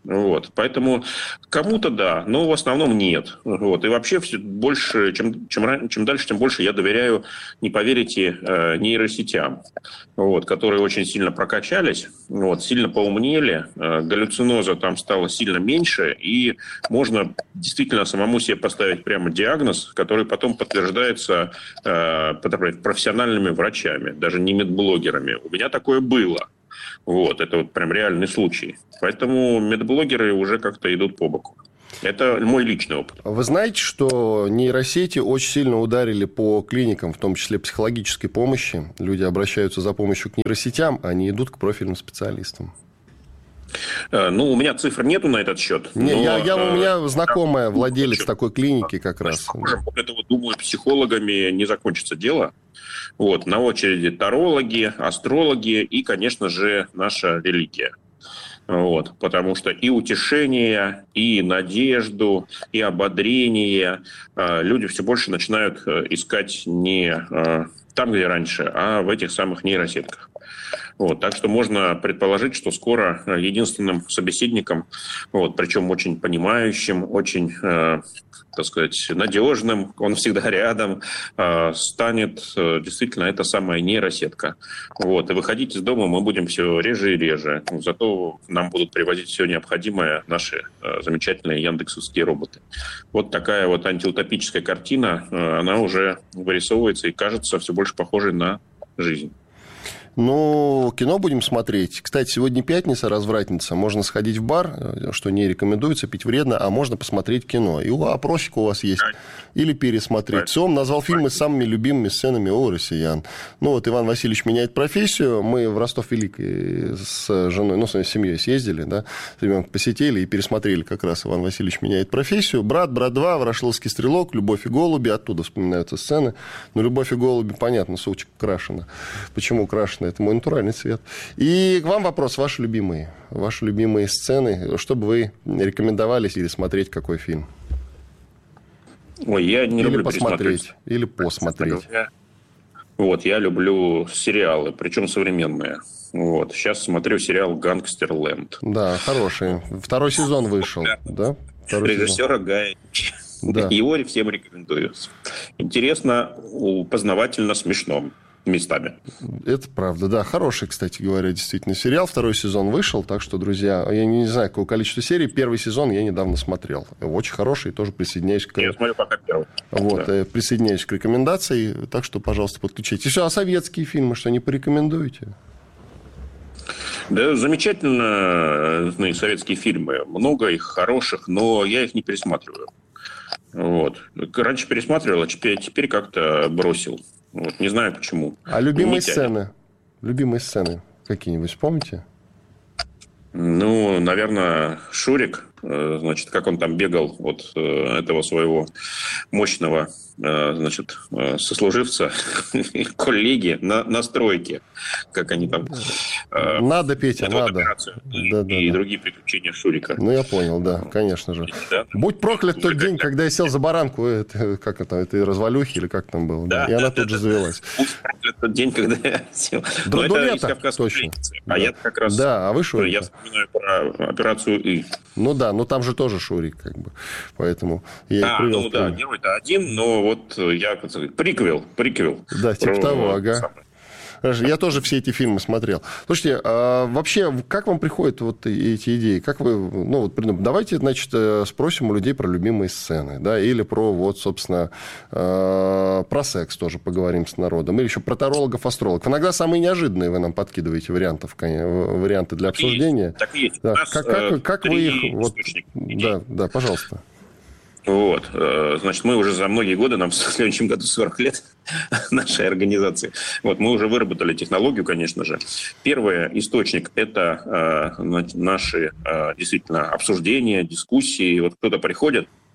Вот. Поэтому кому-то да, но в основном нет. Вот. И вообще все больше, чем, чем, чем дальше, тем больше я доверяю, не поверите, нейросетям, вот, которые очень сильно прокачались, вот, сильно поумнели, галлюциноза там стало сильно меньше, и можно действительно самому себе поставить прямо диагноз, который потом подтверждается э, профессиональными врачами, даже не медблогерами. У меня такое было. Вот, это вот прям реальный случай. Поэтому медблогеры уже как-то идут по боку. Это мой личный опыт. Вы знаете, что нейросети очень сильно ударили по клиникам, в том числе психологической помощи. Люди обращаются за помощью к нейросетям, а не идут к профильным специалистам. Ну, у меня цифр нету на этот счет. Не, но, я, я, у меня э, знакомая, я, владелец ну, такой клиники как раз. Похоже, после этого, думаю, психологами не закончится дело. Вот, на очереди тарологи, астрологи и, конечно же, наша религия. Вот, потому что и утешение, и надежду, и ободрение э, люди все больше начинают искать не э, там, где раньше, а в этих самых нейросетках. Вот, так что можно предположить, что скоро единственным собеседником, вот, причем очень понимающим, очень, э, так сказать, надежным, он всегда рядом, э, станет э, действительно эта самая нейросетка. Вот, и выходить из дома мы будем все реже и реже. Зато нам будут привозить все необходимое наши э, замечательные яндексовские роботы. Вот такая вот антиутопическая картина, э, она уже вырисовывается и кажется все больше похожей на жизнь. Ну, кино будем смотреть. Кстати, сегодня пятница, развратница. Можно сходить в бар, что не рекомендуется, пить вредно, а можно посмотреть кино. И опросик у вас есть. Или пересмотреть. Сом назвал фильмы с самыми любимыми сценами у россиян. Ну, вот Иван Васильевич меняет профессию. Мы в Ростов-Великий с женой, ну, с семьей съездили, да, ребенка посетили и пересмотрели как раз Иван Васильевич меняет профессию. «Брат», «Брат два», «Ворошиловский стрелок», «Любовь и голуби». Оттуда вспоминаются сцены. Но «Любовь и голуби», понятно, сучек крашена. Почему крашена? Это мой натуральный цвет. И к вам вопрос. Ваши любимые, ваши любимые сцены. Что бы вы рекомендовали или смотреть какой фильм? Ой, я не или люблю посмотреть, или посмотреть. Вот, я люблю сериалы, причем современные. Вот, сейчас смотрю сериал «Гангстерленд». Да, хороший. Второй сезон вышел, да? Второй Режиссера Гая Ричи. Да. Его всем рекомендую. Интересно, познавательно, смешно. Местами. Это правда, да. Хороший, кстати говоря, действительно сериал. Второй сезон вышел, так что, друзья, я не знаю, какое количество серий. Первый сезон я недавно смотрел. Очень хороший, тоже присоединяюсь к... Я смотрю пока первый. Вот, да. Присоединяюсь к рекомендации, так что, пожалуйста, подключите. Все, а советские фильмы что, не порекомендуете? Да, замечательные советские фильмы. Много их хороших, но я их не пересматриваю. Вот. Раньше пересматривал, а теперь, теперь как-то бросил. Вот, не знаю почему. А любимые сцены? Любимые сцены какие-нибудь помните? Ну, наверное, Шурик. Значит, как он там бегал от этого своего мощного, значит, сослуживца, коллеги на, на стройке. Как они там... Надо, Петя, надо. И, да, да, и да. другие приключения Шурика. Ну, я понял, да, конечно же. Да. Будь проклят тот день, когда я сел за баранку, это, как это, это развалюхи или как там было. Да, и да, она да, тут да, же да. завелась. Будь проклят тот день, когда я сел. До, до лета, точно. А да. я как раз... Да, а вы Шурик? Я вспоминаю про операцию «И». Ну да, но там же тоже Шурик, как бы. Поэтому я а, привел. ну да, герой-то один, но вот я, как сказать, приквел, приквел. Да, типа про... того, ага. Я тоже все эти фильмы смотрел. Слушайте, а вообще, как вам приходят вот эти идеи? Как вы, ну, вот, давайте, значит, спросим у людей про любимые сцены, да, или про, вот, собственно, про секс тоже поговорим с народом, или еще про тарологов, астрологов. Иногда самые неожиданные вы нам подкидываете вариантов, варианты для так обсуждения. Есть, так и есть. Да. У нас, как как, как вы их... Вот, да, да, пожалуйста. Вот, значит, мы уже за многие годы, нам в следующем году сорок лет нашей организации, вот, мы уже выработали технологию, конечно же. Первый источник – это э, наши э, действительно обсуждения, дискуссии. Вот кто-то приходит,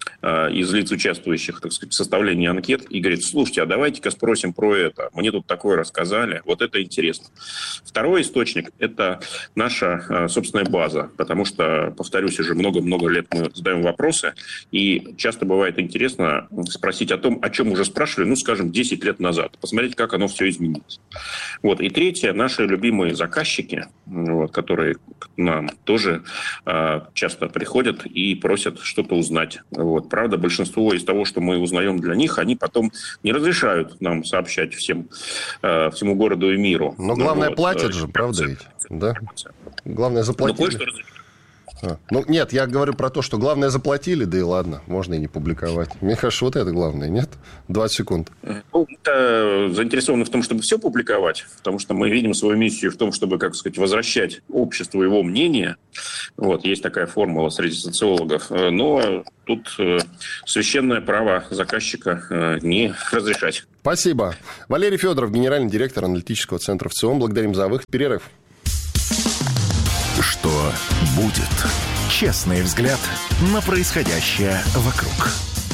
из лиц, участвующих, так сказать, в составлении анкет, и говорит: слушайте, а давайте-ка спросим про это. Мне тут такое рассказали. Вот это интересно. Второй источник – это наша собственная база. Потому что, повторюсь, уже много-много лет мы задаем вопросы. И часто бывает интересно спросить о том, о чем уже спрашивали, ну, скажем, десять лет назад. Посмотреть, как оно все изменилось. Вот. И третье – наши любимые заказчики, вот, которые к нам тоже э, часто приходят и просят что-то узнать. Вот. Правда, большинство из того, что мы узнаем для них, они потом не разрешают нам сообщать всем, э, всему городу и миру. Но главное, вот. платят же, правда ведь? Да? Главное, заплатили. А, ну, нет, я говорю про то, что главное заплатили, да и ладно, можно и не публиковать. Мне кажется, вот это главное, нет? двадцать секунд. Ну, мы заинтересованы в том, чтобы все публиковать, потому что мы видим свою миссию в том, чтобы, как сказать, возвращать обществу его мнение. Вот, есть такая формула среди социологов. Но тут священное право заказчика не разрешать. Спасибо. Валерий Федоров, генеральный директор аналитического центра ВЦИОМ. Благодарим за выход. Перерыв. Что будет? Честный взгляд на происходящее вокруг.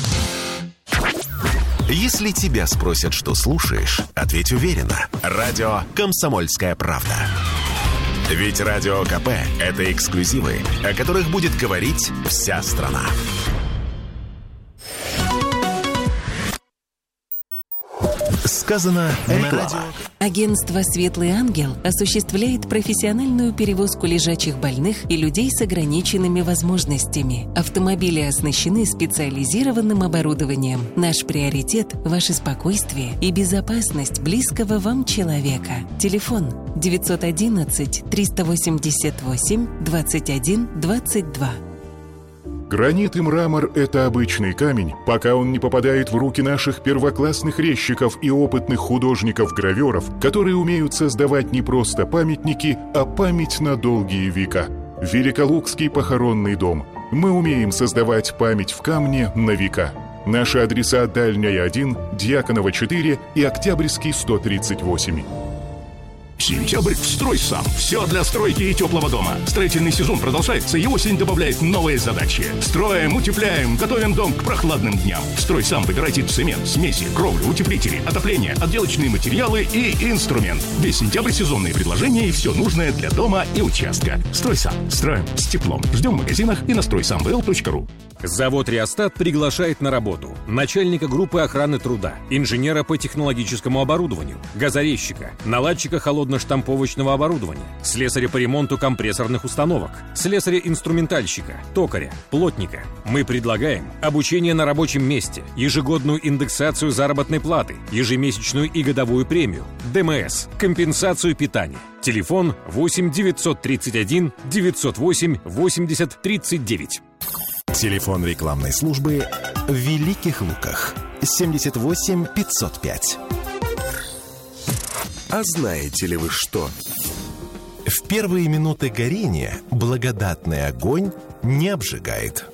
Если тебя спросят, что слушаешь, ответь уверенно. Радио «Комсомольская правда». Ведь Радио КП – это эксклюзивы, о которых будет говорить вся страна. Сказано на радио. Агентство «Светлый ангел» осуществляет профессиональную перевозку лежачих больных и людей с ограниченными возможностями. Автомобили оснащены специализированным оборудованием. Наш приоритет – ваше спокойствие и безопасность близкого вам человека. Телефон девятьсот одиннадцать триста восемьдесят восемь двадцать один двадцать два. Гранит и мрамор – это обычный камень, пока он не попадает в руки наших первоклассных резчиков и опытных художников-гравёров, которые умеют создавать не просто памятники, а память на долгие века. Великолукский похоронный дом. Мы умеем создавать память в камне на века. Наши адреса: Дальняя один, Дьяконова четыре и Октябрьский сто тридцать восемь. Сентябрь в «Стройсам». Все для стройки и теплого дома. Строительный сезон продолжается, и осень добавляет новые задачи. Строим, утепляем, готовим дом к прохладным дням. В «Стройсам» выбирайте цемент, смеси, кровлю, утеплители, отопление, отделочные материалы и инструмент. Весь сентябрь сезонные предложения и все нужное для дома и участка. «Стройсам». Строим с теплом. Ждем в магазинах и на стройсам вэ эл точка ру. Завод «Реостат» приглашает на работу начальника группы охраны труда, инженера по технологическому оборудованию, газорезчика, наладчика холодно-штамповочного оборудования, слесаря по ремонту компрессорных установок, слесаря-инструментальщика, токаря, плотника. Мы предлагаем обучение на рабочем месте, ежегодную индексацию заработной платы, ежемесячную и годовую премию, ДМС, компенсацию питания. Телефон восемь девятьсот тридцать один девятьсот восемь восемьдесят тридцать девять. Телефон рекламной службы в Великих Луках семьдесят восемь пятьсот пять. А знаете ли вы что? В первые минуты горения благодатный огонь не обжигает.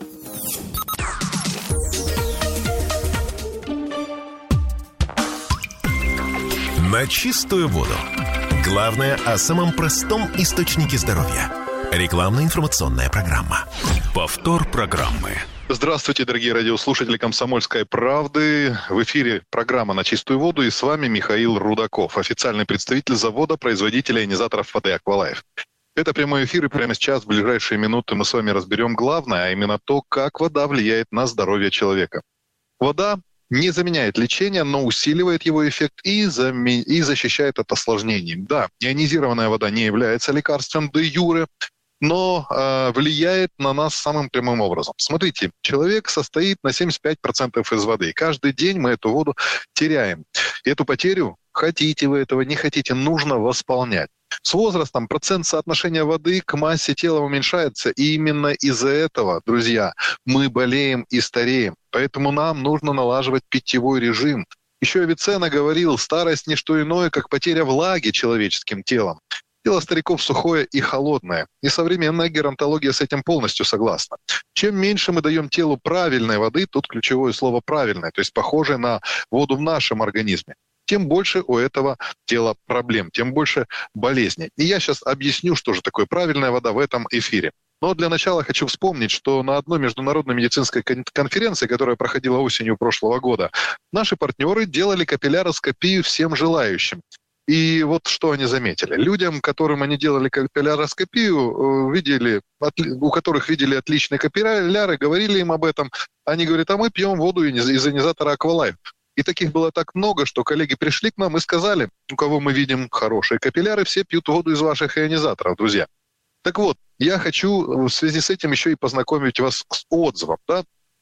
На чистую воду. Главное о самом простом источнике здоровья. Рекламно-информационная программа. Повтор программы. Здравствуйте, дорогие радиослушатели «Комсомольской правды». В эфире программа «На чистую воду», и с вами Михаил Рудаков, официальный представитель завода, производителя ионизаторов воды «Аквалайф». Это прямой эфир, и прямо сейчас, в ближайшие минуты, мы с вами разберем главное, а именно то, как вода влияет на здоровье человека. Вода не заменяет лечение, но усиливает его эффект и, заме... и защищает от осложнений. Да, ионизированная вода не является лекарством де юре, но э, влияет на нас самым прямым образом. Смотрите, человек состоит на семьдесят пять процентов из воды. Каждый день мы эту воду теряем. И эту потерю, хотите вы этого, не хотите, нужно восполнять. С возрастом процент соотношения воды к массе тела уменьшается. И именно из-за этого, друзья, мы болеем и стареем. Поэтому нам нужно налаживать питьевой режим. Еще Авиценна говорил, старость не что иное, как потеря влаги человеческим телом. Тело стариков сухое и холодное. И современная геронтология с этим полностью согласна. Чем меньше мы даем телу правильной воды, тут ключевое слово «правильное», то есть похожее на воду в нашем организме, тем больше у этого тела проблем, тем больше болезней. И я сейчас объясню, что же такое правильная вода в этом эфире. Но для начала хочу вспомнить, что на одной международной медицинской конференции, которая проходила осенью прошлого года, наши партнеры делали капилляроскопию всем желающим. И вот что они заметили. Людям, которым они делали капилляроскопию, видели, у которых видели отличные капилляры, говорили им об этом. Они говорят, а мы пьем воду из ионизатора Aqualife. И таких было так много, что коллеги пришли к нам и сказали, у кого мы видим хорошие капилляры, все пьют воду из ваших ионизаторов, друзья. Так вот, я хочу в связи с этим еще и познакомить вас с отзывом. Да?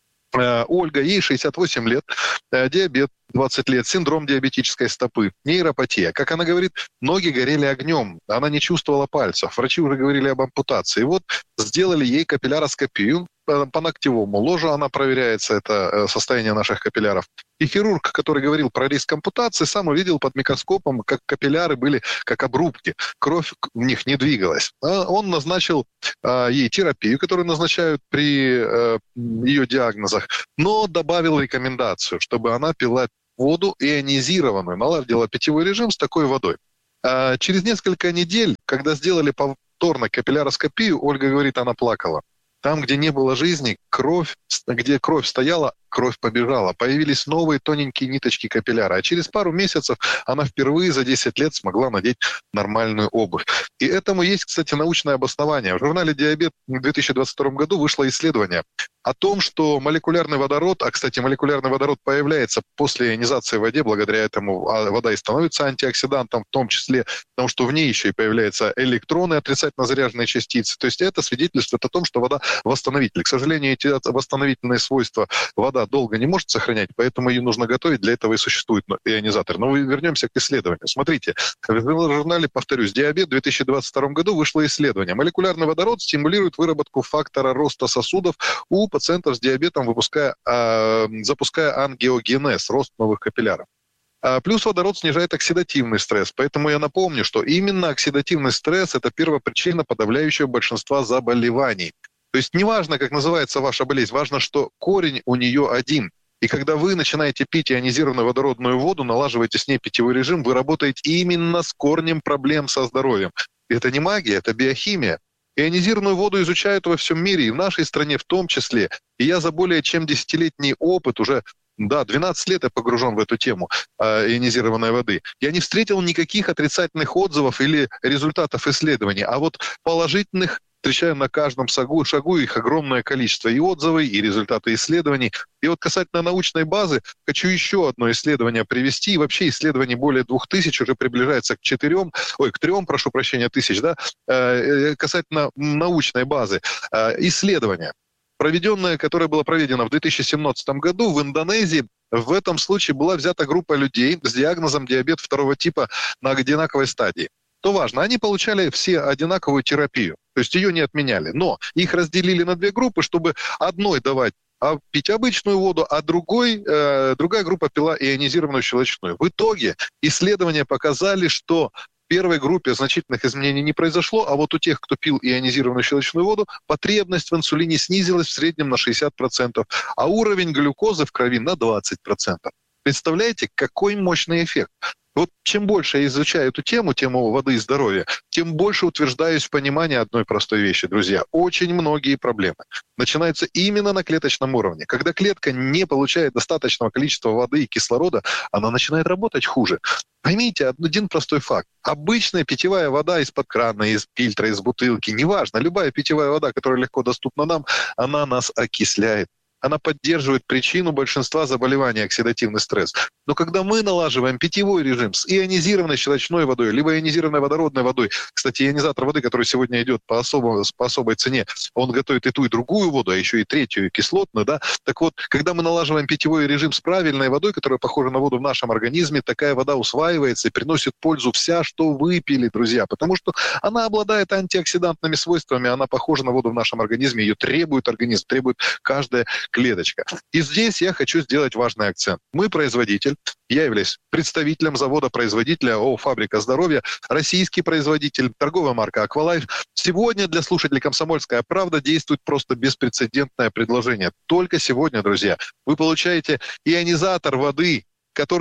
Ольга, ей шестьдесят восемь лет, диабет двадцать лет, синдром диабетической стопы, нейропатия. Как она говорит, ноги горели огнем, она не чувствовала пальцев. Врачи уже говорили об ампутации. И вот сделали ей капилляроскопию по ногтевому ложу, она проверяется, это состояние наших капилляров. И хирург, который говорил про риск ампутации, сам увидел под микроскопом, как капилляры были как обрубки, кровь в них не двигалась. Он назначил а, ей терапию, которую назначают при а, ее диагнозах, но добавил рекомендацию, чтобы она пила воду ионизированную, наладила питьевой режим с такой водой. А, через несколько недель, когда сделали повторно капилляроскопию, Ольга говорит, она плакала. Там, где не было жизни, кровь, где кровь стояла, кровь побежала. Появились новые тоненькие ниточки капилляра. А через пару месяцев она впервые за десять лет смогла надеть нормальную обувь. И этому есть, кстати, научное обоснование. В журнале «Диабет» в две тысячи двадцать втором году вышло исследование о том, что молекулярный водород, а, кстати, молекулярный водород появляется после ионизации в воде, благодаря этому вода и становится антиоксидантом, в том числе, потому что в ней еще и появляются электроны, отрицательно заряженные частицы. То есть это свидетельствует о том, что вода восстановитель. К сожалению, эти восстановительные свойства вода долго не может сохранять, поэтому ее нужно готовить, для этого и существует ионизатор. Но вернемся к исследованию. Смотрите, в журнале, повторюсь, «Диабет» в две тысячи двадцать втором году вышло исследование. Молекулярный водород стимулирует выработку фактора роста сосудов у пациентов с диабетом, выпуская, э, запуская ангиогенез, рост новых капилляров. А плюс водород снижает оксидативный стресс. Поэтому я напомню, что именно оксидативный стресс – это первопричина подавляющего большинства заболеваний. То есть неважно, как называется ваша болезнь, важно, что корень у нее один. И когда вы начинаете пить ионизированную водородную воду, налаживаете с ней питьевой режим, вы работаете именно с корнем проблем со здоровьем. Это не магия, это биохимия. Ионизированную воду изучают во всем мире, и в нашей стране в том числе. И я за более чем десятилетний опыт, уже да, двенадцать лет я погружен в эту тему э, ионизированной воды, я не встретил никаких отрицательных отзывов или результатов исследований, а вот положительных встречаю на каждом шагу, шагу их огромное количество, и отзывы, и результаты исследований. И вот касательно научной базы, хочу еще одно исследование привести. И вообще исследований более двух тысяч, уже приближается к четырем, ой, к трем, прошу прощения, тысяч, да, э, касательно научной базы. Э, исследование, проведенное, которое было проведено в две тысячи семнадцатом году в Индонезии. В этом случае была взята группа людей с диагнозом диабет второго типа на одинаковой стадии. То важно, они получали все одинаковую терапию, то есть ее не отменяли, но их разделили на две группы, чтобы одной давать а пить обычную воду, а другой, э, другая группа пила ионизированную щелочную. В итоге исследования показали, что в первой группе значительных изменений не произошло, а вот у тех, кто пил ионизированную щелочную воду, потребность в инсулине снизилась в среднем на шестьдесят процентов, а уровень глюкозы в крови на двадцать процентов. Представляете, какой мощный эффект? Вот чем больше я изучаю эту тему, тему воды и здоровья, тем больше утверждаюсь в понимании одной простой вещи, друзья. Очень многие проблемы начинаются именно на клеточном уровне. Когда клетка не получает достаточного количества воды и кислорода, она начинает работать хуже. Поймите один простой факт. Обычная питьевая вода из-под крана, из фильтра, из бутылки, неважно, любая питьевая вода, которая легко доступна нам, она нас окисляет. Она поддерживает причину большинства заболеваний — оксидативный стресс. Но когда мы налаживаем питьевой режим с ионизированной щелочной водой, либо ионизированной водородной водой, кстати, ионизатор воды, который сегодня идет по, особо, по особой цене, он готовит и ту, и другую воду, а еще и третью, и кислотную, да. Так вот, когда мы налаживаем питьевой режим с правильной водой, которая похожа на воду в нашем организме, такая вода усваивается и приносит пользу вся, что выпили, друзья, потому что она обладает антиоксидантными свойствами, она похожа на воду в нашем организме, ее требует организм, требует каждая клеточка. И здесь я хочу сделать важный акцент. Мы производитель, я являюсь представителем завода-производителя ООО «Фабрика здоровья», российский производитель, торговая марка Aqualife. Сегодня для слушателей «Комсомольская правда» действует просто беспрецедентное предложение. Только сегодня, друзья, вы получаете ионизатор воды, который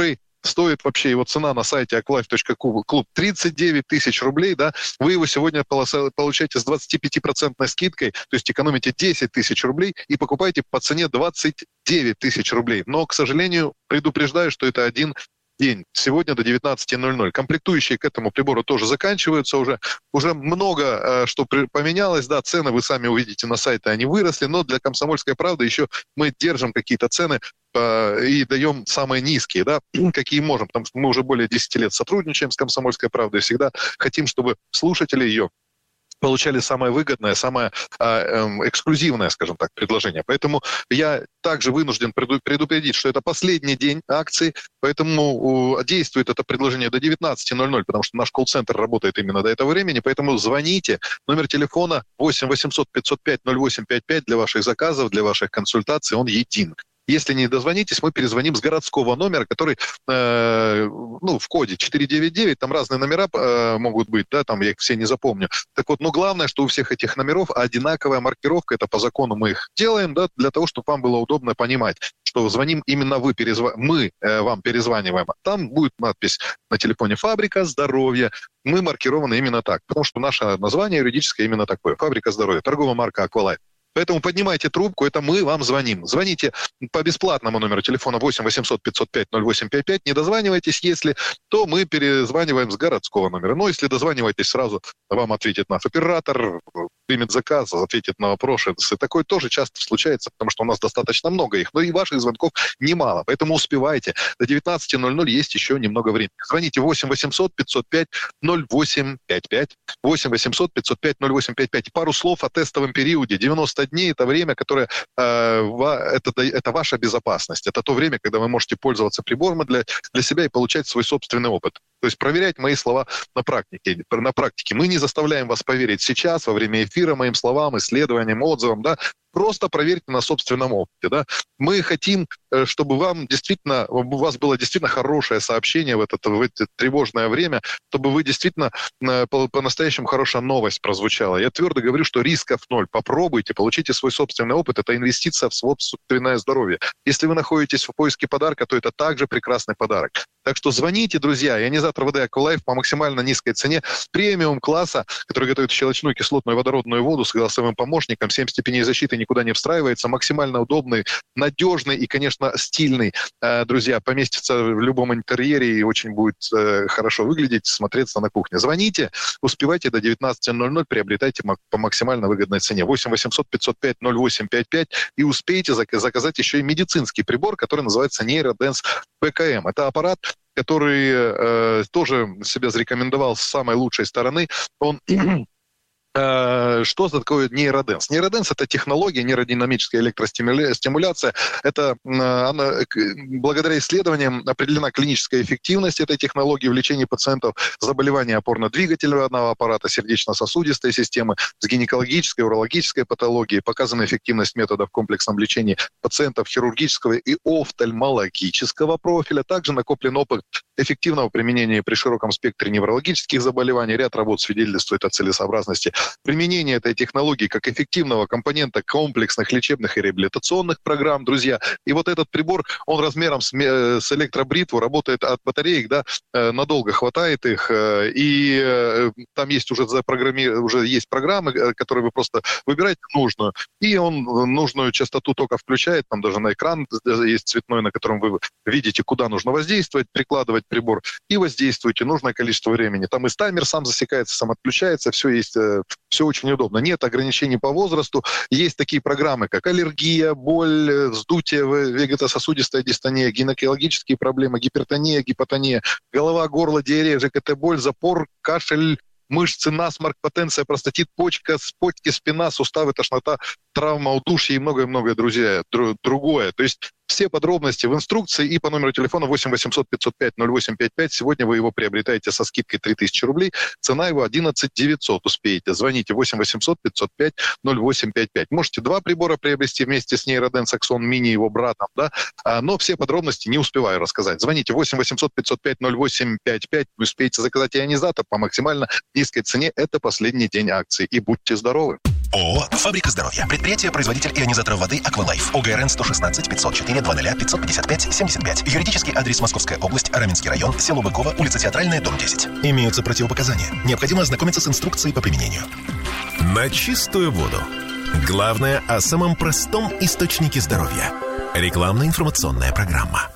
стоит вообще его цена на сайте аквалайф точка клуб тридцать девять тысяч рублей, да, вы его сегодня получаете с двадцать пять процентной скидкой, то есть экономите десять тысяч рублей и покупаете по цене двадцать девять тысяч рублей. Но, к сожалению, предупреждаю, что это один день. Сегодня до девятнадцати ноль-ноль. Комплектующие к этому прибору тоже заканчиваются уже. Уже много э, что при, поменялось. Да, цены вы сами увидите на сайте, они выросли, но для «Комсомольской правды» еще мы держим какие-то цены э, и даем самые низкие, да, какие можем, потому что мы уже более десяти лет сотрудничаем с «Комсомольской правдой» и всегда хотим, чтобы слушатели ее получали самое выгодное, самое э, э, эксклюзивное, скажем так, предложение. Поэтому я также вынужден предупредить, что это последний день акции, поэтому э, действует это предложение до девятнадцати ноль-ноль, потому что наш колл-центр работает именно до этого времени, поэтому звоните. Номер телефона восемь восемьсот пятьсот пять ноль восемь пять пять для ваших заказов, для ваших консультаций, он един. Если не дозвонитесь, мы перезвоним с городского номера, который э, ну, в коде четыре девять девять, там разные номера э, могут быть, да, там я их все не запомню. Так вот, но главное, что у всех этих номеров одинаковая маркировка, это по закону мы их делаем, да, для того, чтобы вам было удобно понимать, что звоним именно вы, перезв... мы э, вам перезваниваем. Там будет надпись на телефоне «Фабрика здоровья». Мы маркированы именно так, потому что наше название юридическое именно такое. «Фабрика здоровья», торговая марка «Аквалайф». Поэтому поднимайте трубку, это мы вам звоним. Звоните по бесплатному номеру телефона восемь восемьсот пятьсот пять ноль восемь пять пять. Не дозванивайтесь, если, то мы перезваниваем с городского номера. Но если дозваниваетесь, сразу вам ответит наш оператор, примет заказ, ответит на вопросы. Такое тоже часто случается, потому что у нас достаточно много их, но и ваших звонков немало. Поэтому успевайте. До девятнадцати ноль-ноль есть еще немного времени. Звоните восемь восемьсот пятьсот пять ноль восемь пять пять. восемь восемьсот пятьсот пять ноль восемь пять пять. Пару слов о тестовом периоде. девяносто дней – это время, которое э, это, это ваша безопасность. Это то время, когда вы можете пользоваться прибором для, для себя и получать свой собственный опыт. То есть проверять мои слова на практике. На практике. Мы не заставляем вас поверить сейчас, во время эфира, моим словам, исследованиям, отзывам, да. Просто проверьте на собственном опыте, да. Мы хотим, чтобы вам действительно, у вас было действительно хорошее сообщение в это, в это тревожное время, чтобы вы действительно по- по-настоящему хорошая новость прозвучала. Я твердо говорю, что рисков ноль. Попробуйте, получите свой собственный опыт. Это инвестиция в собственное здоровье. Если вы находитесь в поиске подарка, то это также прекрасный подарок. Так что звоните, друзья. Ионизатор ВД «Аквалайф» по максимально низкой цене. Премиум класса, который готовит щелочную кислотную водородную воду с голосовым помощником. семь степеней защиты, никуда не встраивается. Максимально удобный, надежный и, конечно, стильный. Друзья, поместится в любом интерьере и очень будет хорошо выглядеть, смотреться на кухне. Звоните, успевайте до девятнадцати ноль-ноль, приобретайте по максимально выгодной цене. восемь восемьсот пятьсот пять ноль восемь пять пять и успейте заказать еще и медицинский прибор, который называется Нейроденс пэ ка эм. Это аппарат, который э, тоже себя зарекомендовал с самой лучшей стороны. Он Что такое нейроденс? Нейроденс – это технология, нейродинамическая электростимуляция. Это она, благодаря исследованиям определена клиническая эффективность этой технологии в лечении пациентов с заболеванием опорно-двигательного аппарата, сердечно-сосудистой системы, с гинекологической, урологической патологией. Показана эффективность методов в комплексном лечении пациентов хирургического и офтальмологического профиля. Также накоплен опыт эффективного применения при широком спектре неврологических заболеваний. Ряд работ свидетельствует о целесообразности применение этой технологии как эффективного компонента комплексных лечебных и реабилитационных программ, друзья. И вот этот прибор, он размером с, с электробритву, работает от батареек, да, надолго хватает их, и там есть уже, запрограмми... уже есть программы, которые вы просто выбираете нужную, и он нужную частоту тока включает, там даже на экран есть цветной, на котором вы видите, куда нужно воздействовать, прикладывать прибор, и воздействуете нужное количество времени. Там и таймер сам засекается, сам отключается, все есть. Все очень удобно. Нет ограничений по возрасту. Есть такие программы, как аллергия, боль, вздутие, вегетососудистая дистония, гинекологические проблемы, гипертония, гипотония, голова, горло, диарея, ЖКТ, боль, запор, кашель, мышцы, насморк, потенция, простатит, почка, почки, спина, суставы, тошнота, травма, удушье и многое-многое, друзья, другое. То есть все подробности в инструкции и по номеру телефона восемь восемьсот пятьсот пять ноль восемь пять пять. Сегодня вы его приобретаете со скидкой три тысячи рублей. Цена его одиннадцать девятьсот. Успеете. Звоните восемь восемьсот пятьсот пять ноль восемь пять пять. Можете два прибора приобрести вместе с Нейроденс Аксон Мини, его братом, да? Но все подробности не успеваю рассказать. Звоните восемь восемьсот пятьсот пять ноль восемь пять пять. Успеете заказать ионизатор по максимально низкой цене. Это последний день акции. И будьте здоровы. ООО «Фабрика здоровья». Предприятие-производитель ионизаторов воды «Аквалайф». ОГРН сто шестнадцать пятьсот четыре двадцать пятьсот пятьдесят пять семьдесят пять. Юридический адрес: Московская область, Раменский район, село Быково, улица Театральная, дом десять. Имеются противопоказания. Необходимо ознакомиться с инструкцией по применению. На чистую воду. Главное о самом простом источнике здоровья. Рекламно-информационная программа.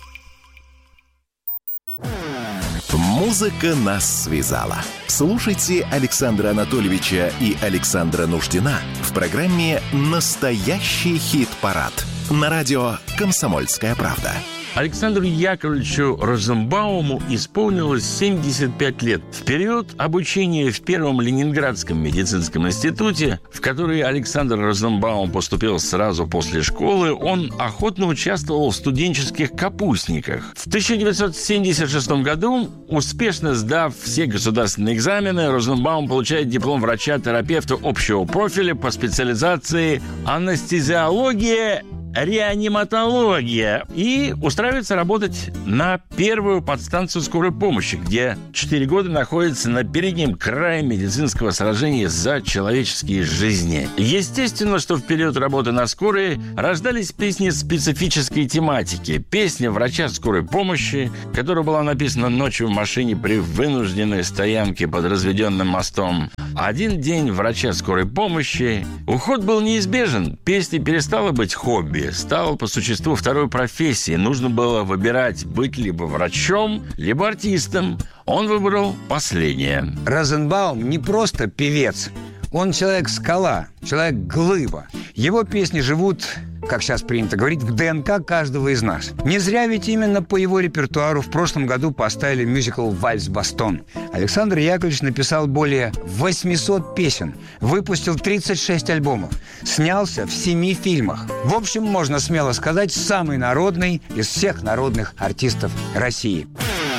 Музыка нас связала. Слушайте Александра Анатольевича и Александра Нуждина в программе «Настоящий хит-парад» на радио «Комсомольская правда». Александру Яковлевичу Розенбауму исполнилось семьдесят пять лет. В период обучения в Первом Ленинградском медицинском институте, в который Александр Розенбаум поступил сразу после школы, он охотно участвовал в студенческих капустниках. В тысяча девятьсот семьдесят шестом году, успешно сдав все государственные экзамены, Розенбаум получает диплом врача-терапевта общего профиля по специализации анестезиология, реаниматология, и устраивается работать на первую подстанцию скорой помощи, где четыре года находится на переднем крае медицинского сражения за человеческие жизни. Естественно, что в период работы на скорой рождались песни специфической тематики. Песня врача скорой помощи, которая была написана ночью в машине при вынужденной стоянке под разведенным мостом. Один день врача скорой помощи. Уход был неизбежен. Песня перестала быть хобби, стала по существу второй профессией. Нужно было выбирать, быть либо врачом, либо артистом. Он выбрал последнее. Розенбаум не просто певец. Он человек-скала, человек-глыба. Его песни живут, как сейчас принято говорить, в ДНК каждого из нас. Не зря ведь именно по его репертуару в прошлом году поставили мюзикл «Вальс-Бастон». Александр Яковлевич написал более восемьсот песен, выпустил тридцать шесть альбомов, снялся в семи фильмах. В общем, можно смело сказать, самый народный из всех народных артистов России.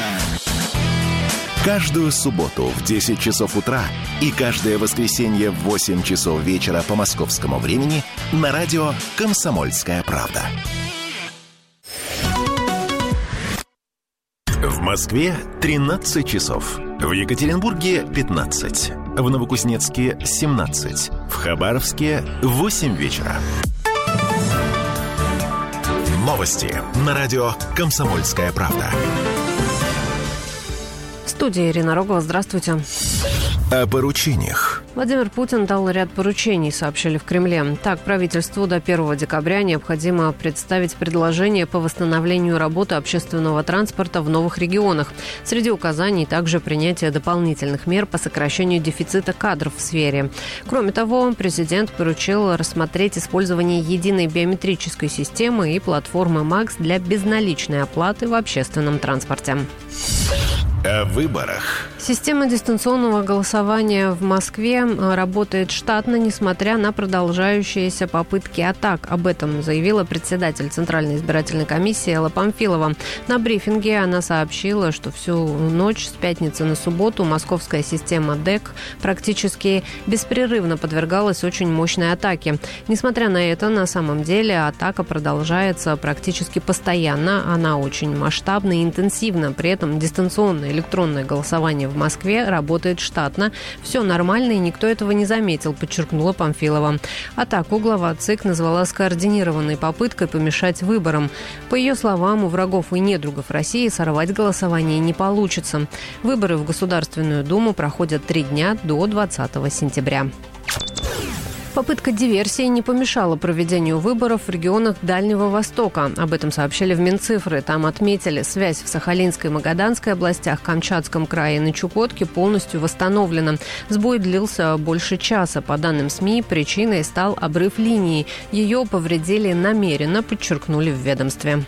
Каждую субботу в десять часов утра и каждое воскресенье в восемь часов вечера по московскому времени на радио «Комсомольская правда». В Москве тринадцать часов, в Екатеринбурге пятнадцать, в Новокузнецке семнадцать, в Хабаровске восемь вечера. Новости на радио «Комсомольская правда». В студии Ирина Рогова. Здравствуйте. О поручениях. Владимир Путин дал ряд поручений, сообщили в Кремле. Так, правительству до первого декабря необходимо представить предложение по восстановлению работы общественного транспорта в новых регионах. Среди указаний также принятие дополнительных мер по сокращению дефицита кадров в сфере. Кроме того, президент поручил рассмотреть использование единой биометрической системы и платформы МАКС для безналичной оплаты в общественном транспорте. О выборах. Система дистанционного голосования в Москве работает штатно, несмотря на продолжающиеся попытки атак. Об этом заявила председатель Центральной избирательной комиссии Элла Памфилова. На брифинге она сообщила, что всю ночь с пятницы на субботу московская система ДЭК практически беспрерывно подвергалась очень мощной атаке. Несмотря на это, на самом деле атака продолжается практически постоянно. Она очень масштабна и интенсивна. При этом дистанционное электронное голосование в Москве работает штатно. Все нормально, и никто этого не заметил, подчеркнула Памфилова. Атаку глава ЦИК назвала скоординированной попыткой помешать выборам. По ее словам, у врагов и недругов России сорвать голосование не получится. Выборы в Государственную Думу проходят три дня до двадцатого сентября. Попытка диверсии не помешала проведению выборов в регионах Дальнего Востока. Об этом сообщили в Минцифры. Там отметили, связь в Сахалинской и Магаданской областях, Камчатском крае и на Чукотке полностью восстановлена. Сбой длился больше часа. По данным СМИ, причиной стал обрыв линии. Ее повредили намеренно, подчеркнули в ведомстве.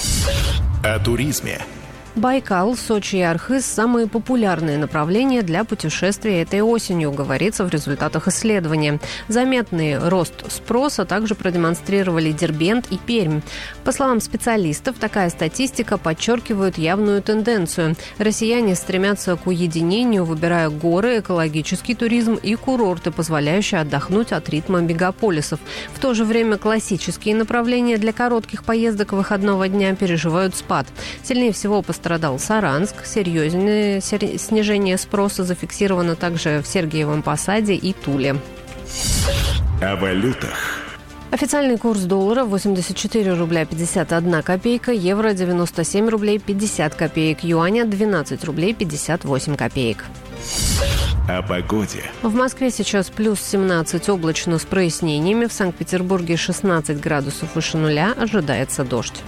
О туризме. Байкал, Сочи и Архыз – самые популярные направления для путешествий этой осенью, говорится в результатах исследования. Заметный рост спроса также продемонстрировали Дербент и Пермь. По словам специалистов, такая статистика подчеркивает явную тенденцию. Россияне стремятся к уединению, выбирая горы, экологический туризм и курорты, позволяющие отдохнуть от ритма мегаполисов. В то же время классические направления для коротких поездок выходного дня переживают спад. Сильнее всего пострадали Пострадал Саранск. Серьезное снижение спроса зафиксировано также в Сергиевом Посаде и Туле. О валютах. Официальный курс доллара восемьдесят четыре рубля пятьдесят одна копейка, евро девяносто семь рублей пятьдесят копеек, юаня двенадцать рублей пятьдесят восемь копеек. О погоде. В Москве сейчас плюс семнадцать, облачно с прояснениями. В Санкт-Петербурге шестнадцать градусов выше нуля, ожидается дождь.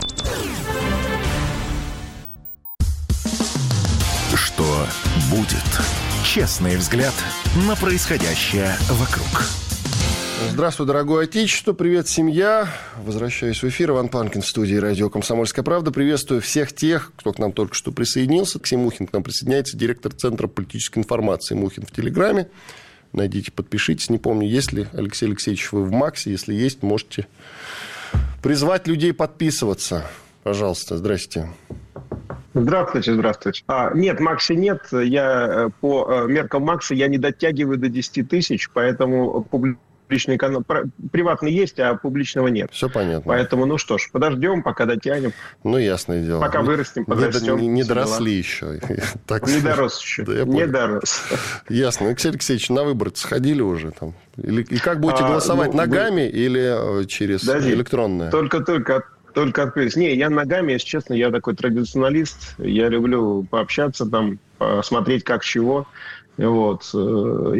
Что будет? Честный взгляд на происходящее вокруг. Здравствуй, дорогое отечество, привет, семья. Возвращаюсь в эфир. Иван Панкин в студии радио «Комсомольская правда». Приветствую всех тех, кто к нам только что присоединился. Ксения Мухин к нам присоединяется, директор Центра политической информации Мухин в Телеграме. Найдите, подпишитесь. Не помню, есть ли, Алексей Алексеевич, вы в Максе. Если есть, можете призвать людей подписываться. Пожалуйста, здрасте. Здравствуйте, здравствуйте. А, нет, Макса нет. Я по меркам Макса я не дотягиваю до десяти тысяч, поэтому публичный канал приватный есть, а публичного нет. Все понятно. Поэтому, ну что ж, подождем, пока дотянем. Ну, ясное дело. Пока вырастем, подрастем. Не, не, не доросли еще. Так не дорос еще. Да, не дорос. Ясно. Алексей Алексеевич, на выборы сходили уже там? Или, и как будете голосовать, а, ну, ногами вы... или через Подожди, электронное? Только-только Только открылись. Не, я ногами, если честно, я такой традиционалист. Я люблю пообщаться там, посмотреть как чего. Вот.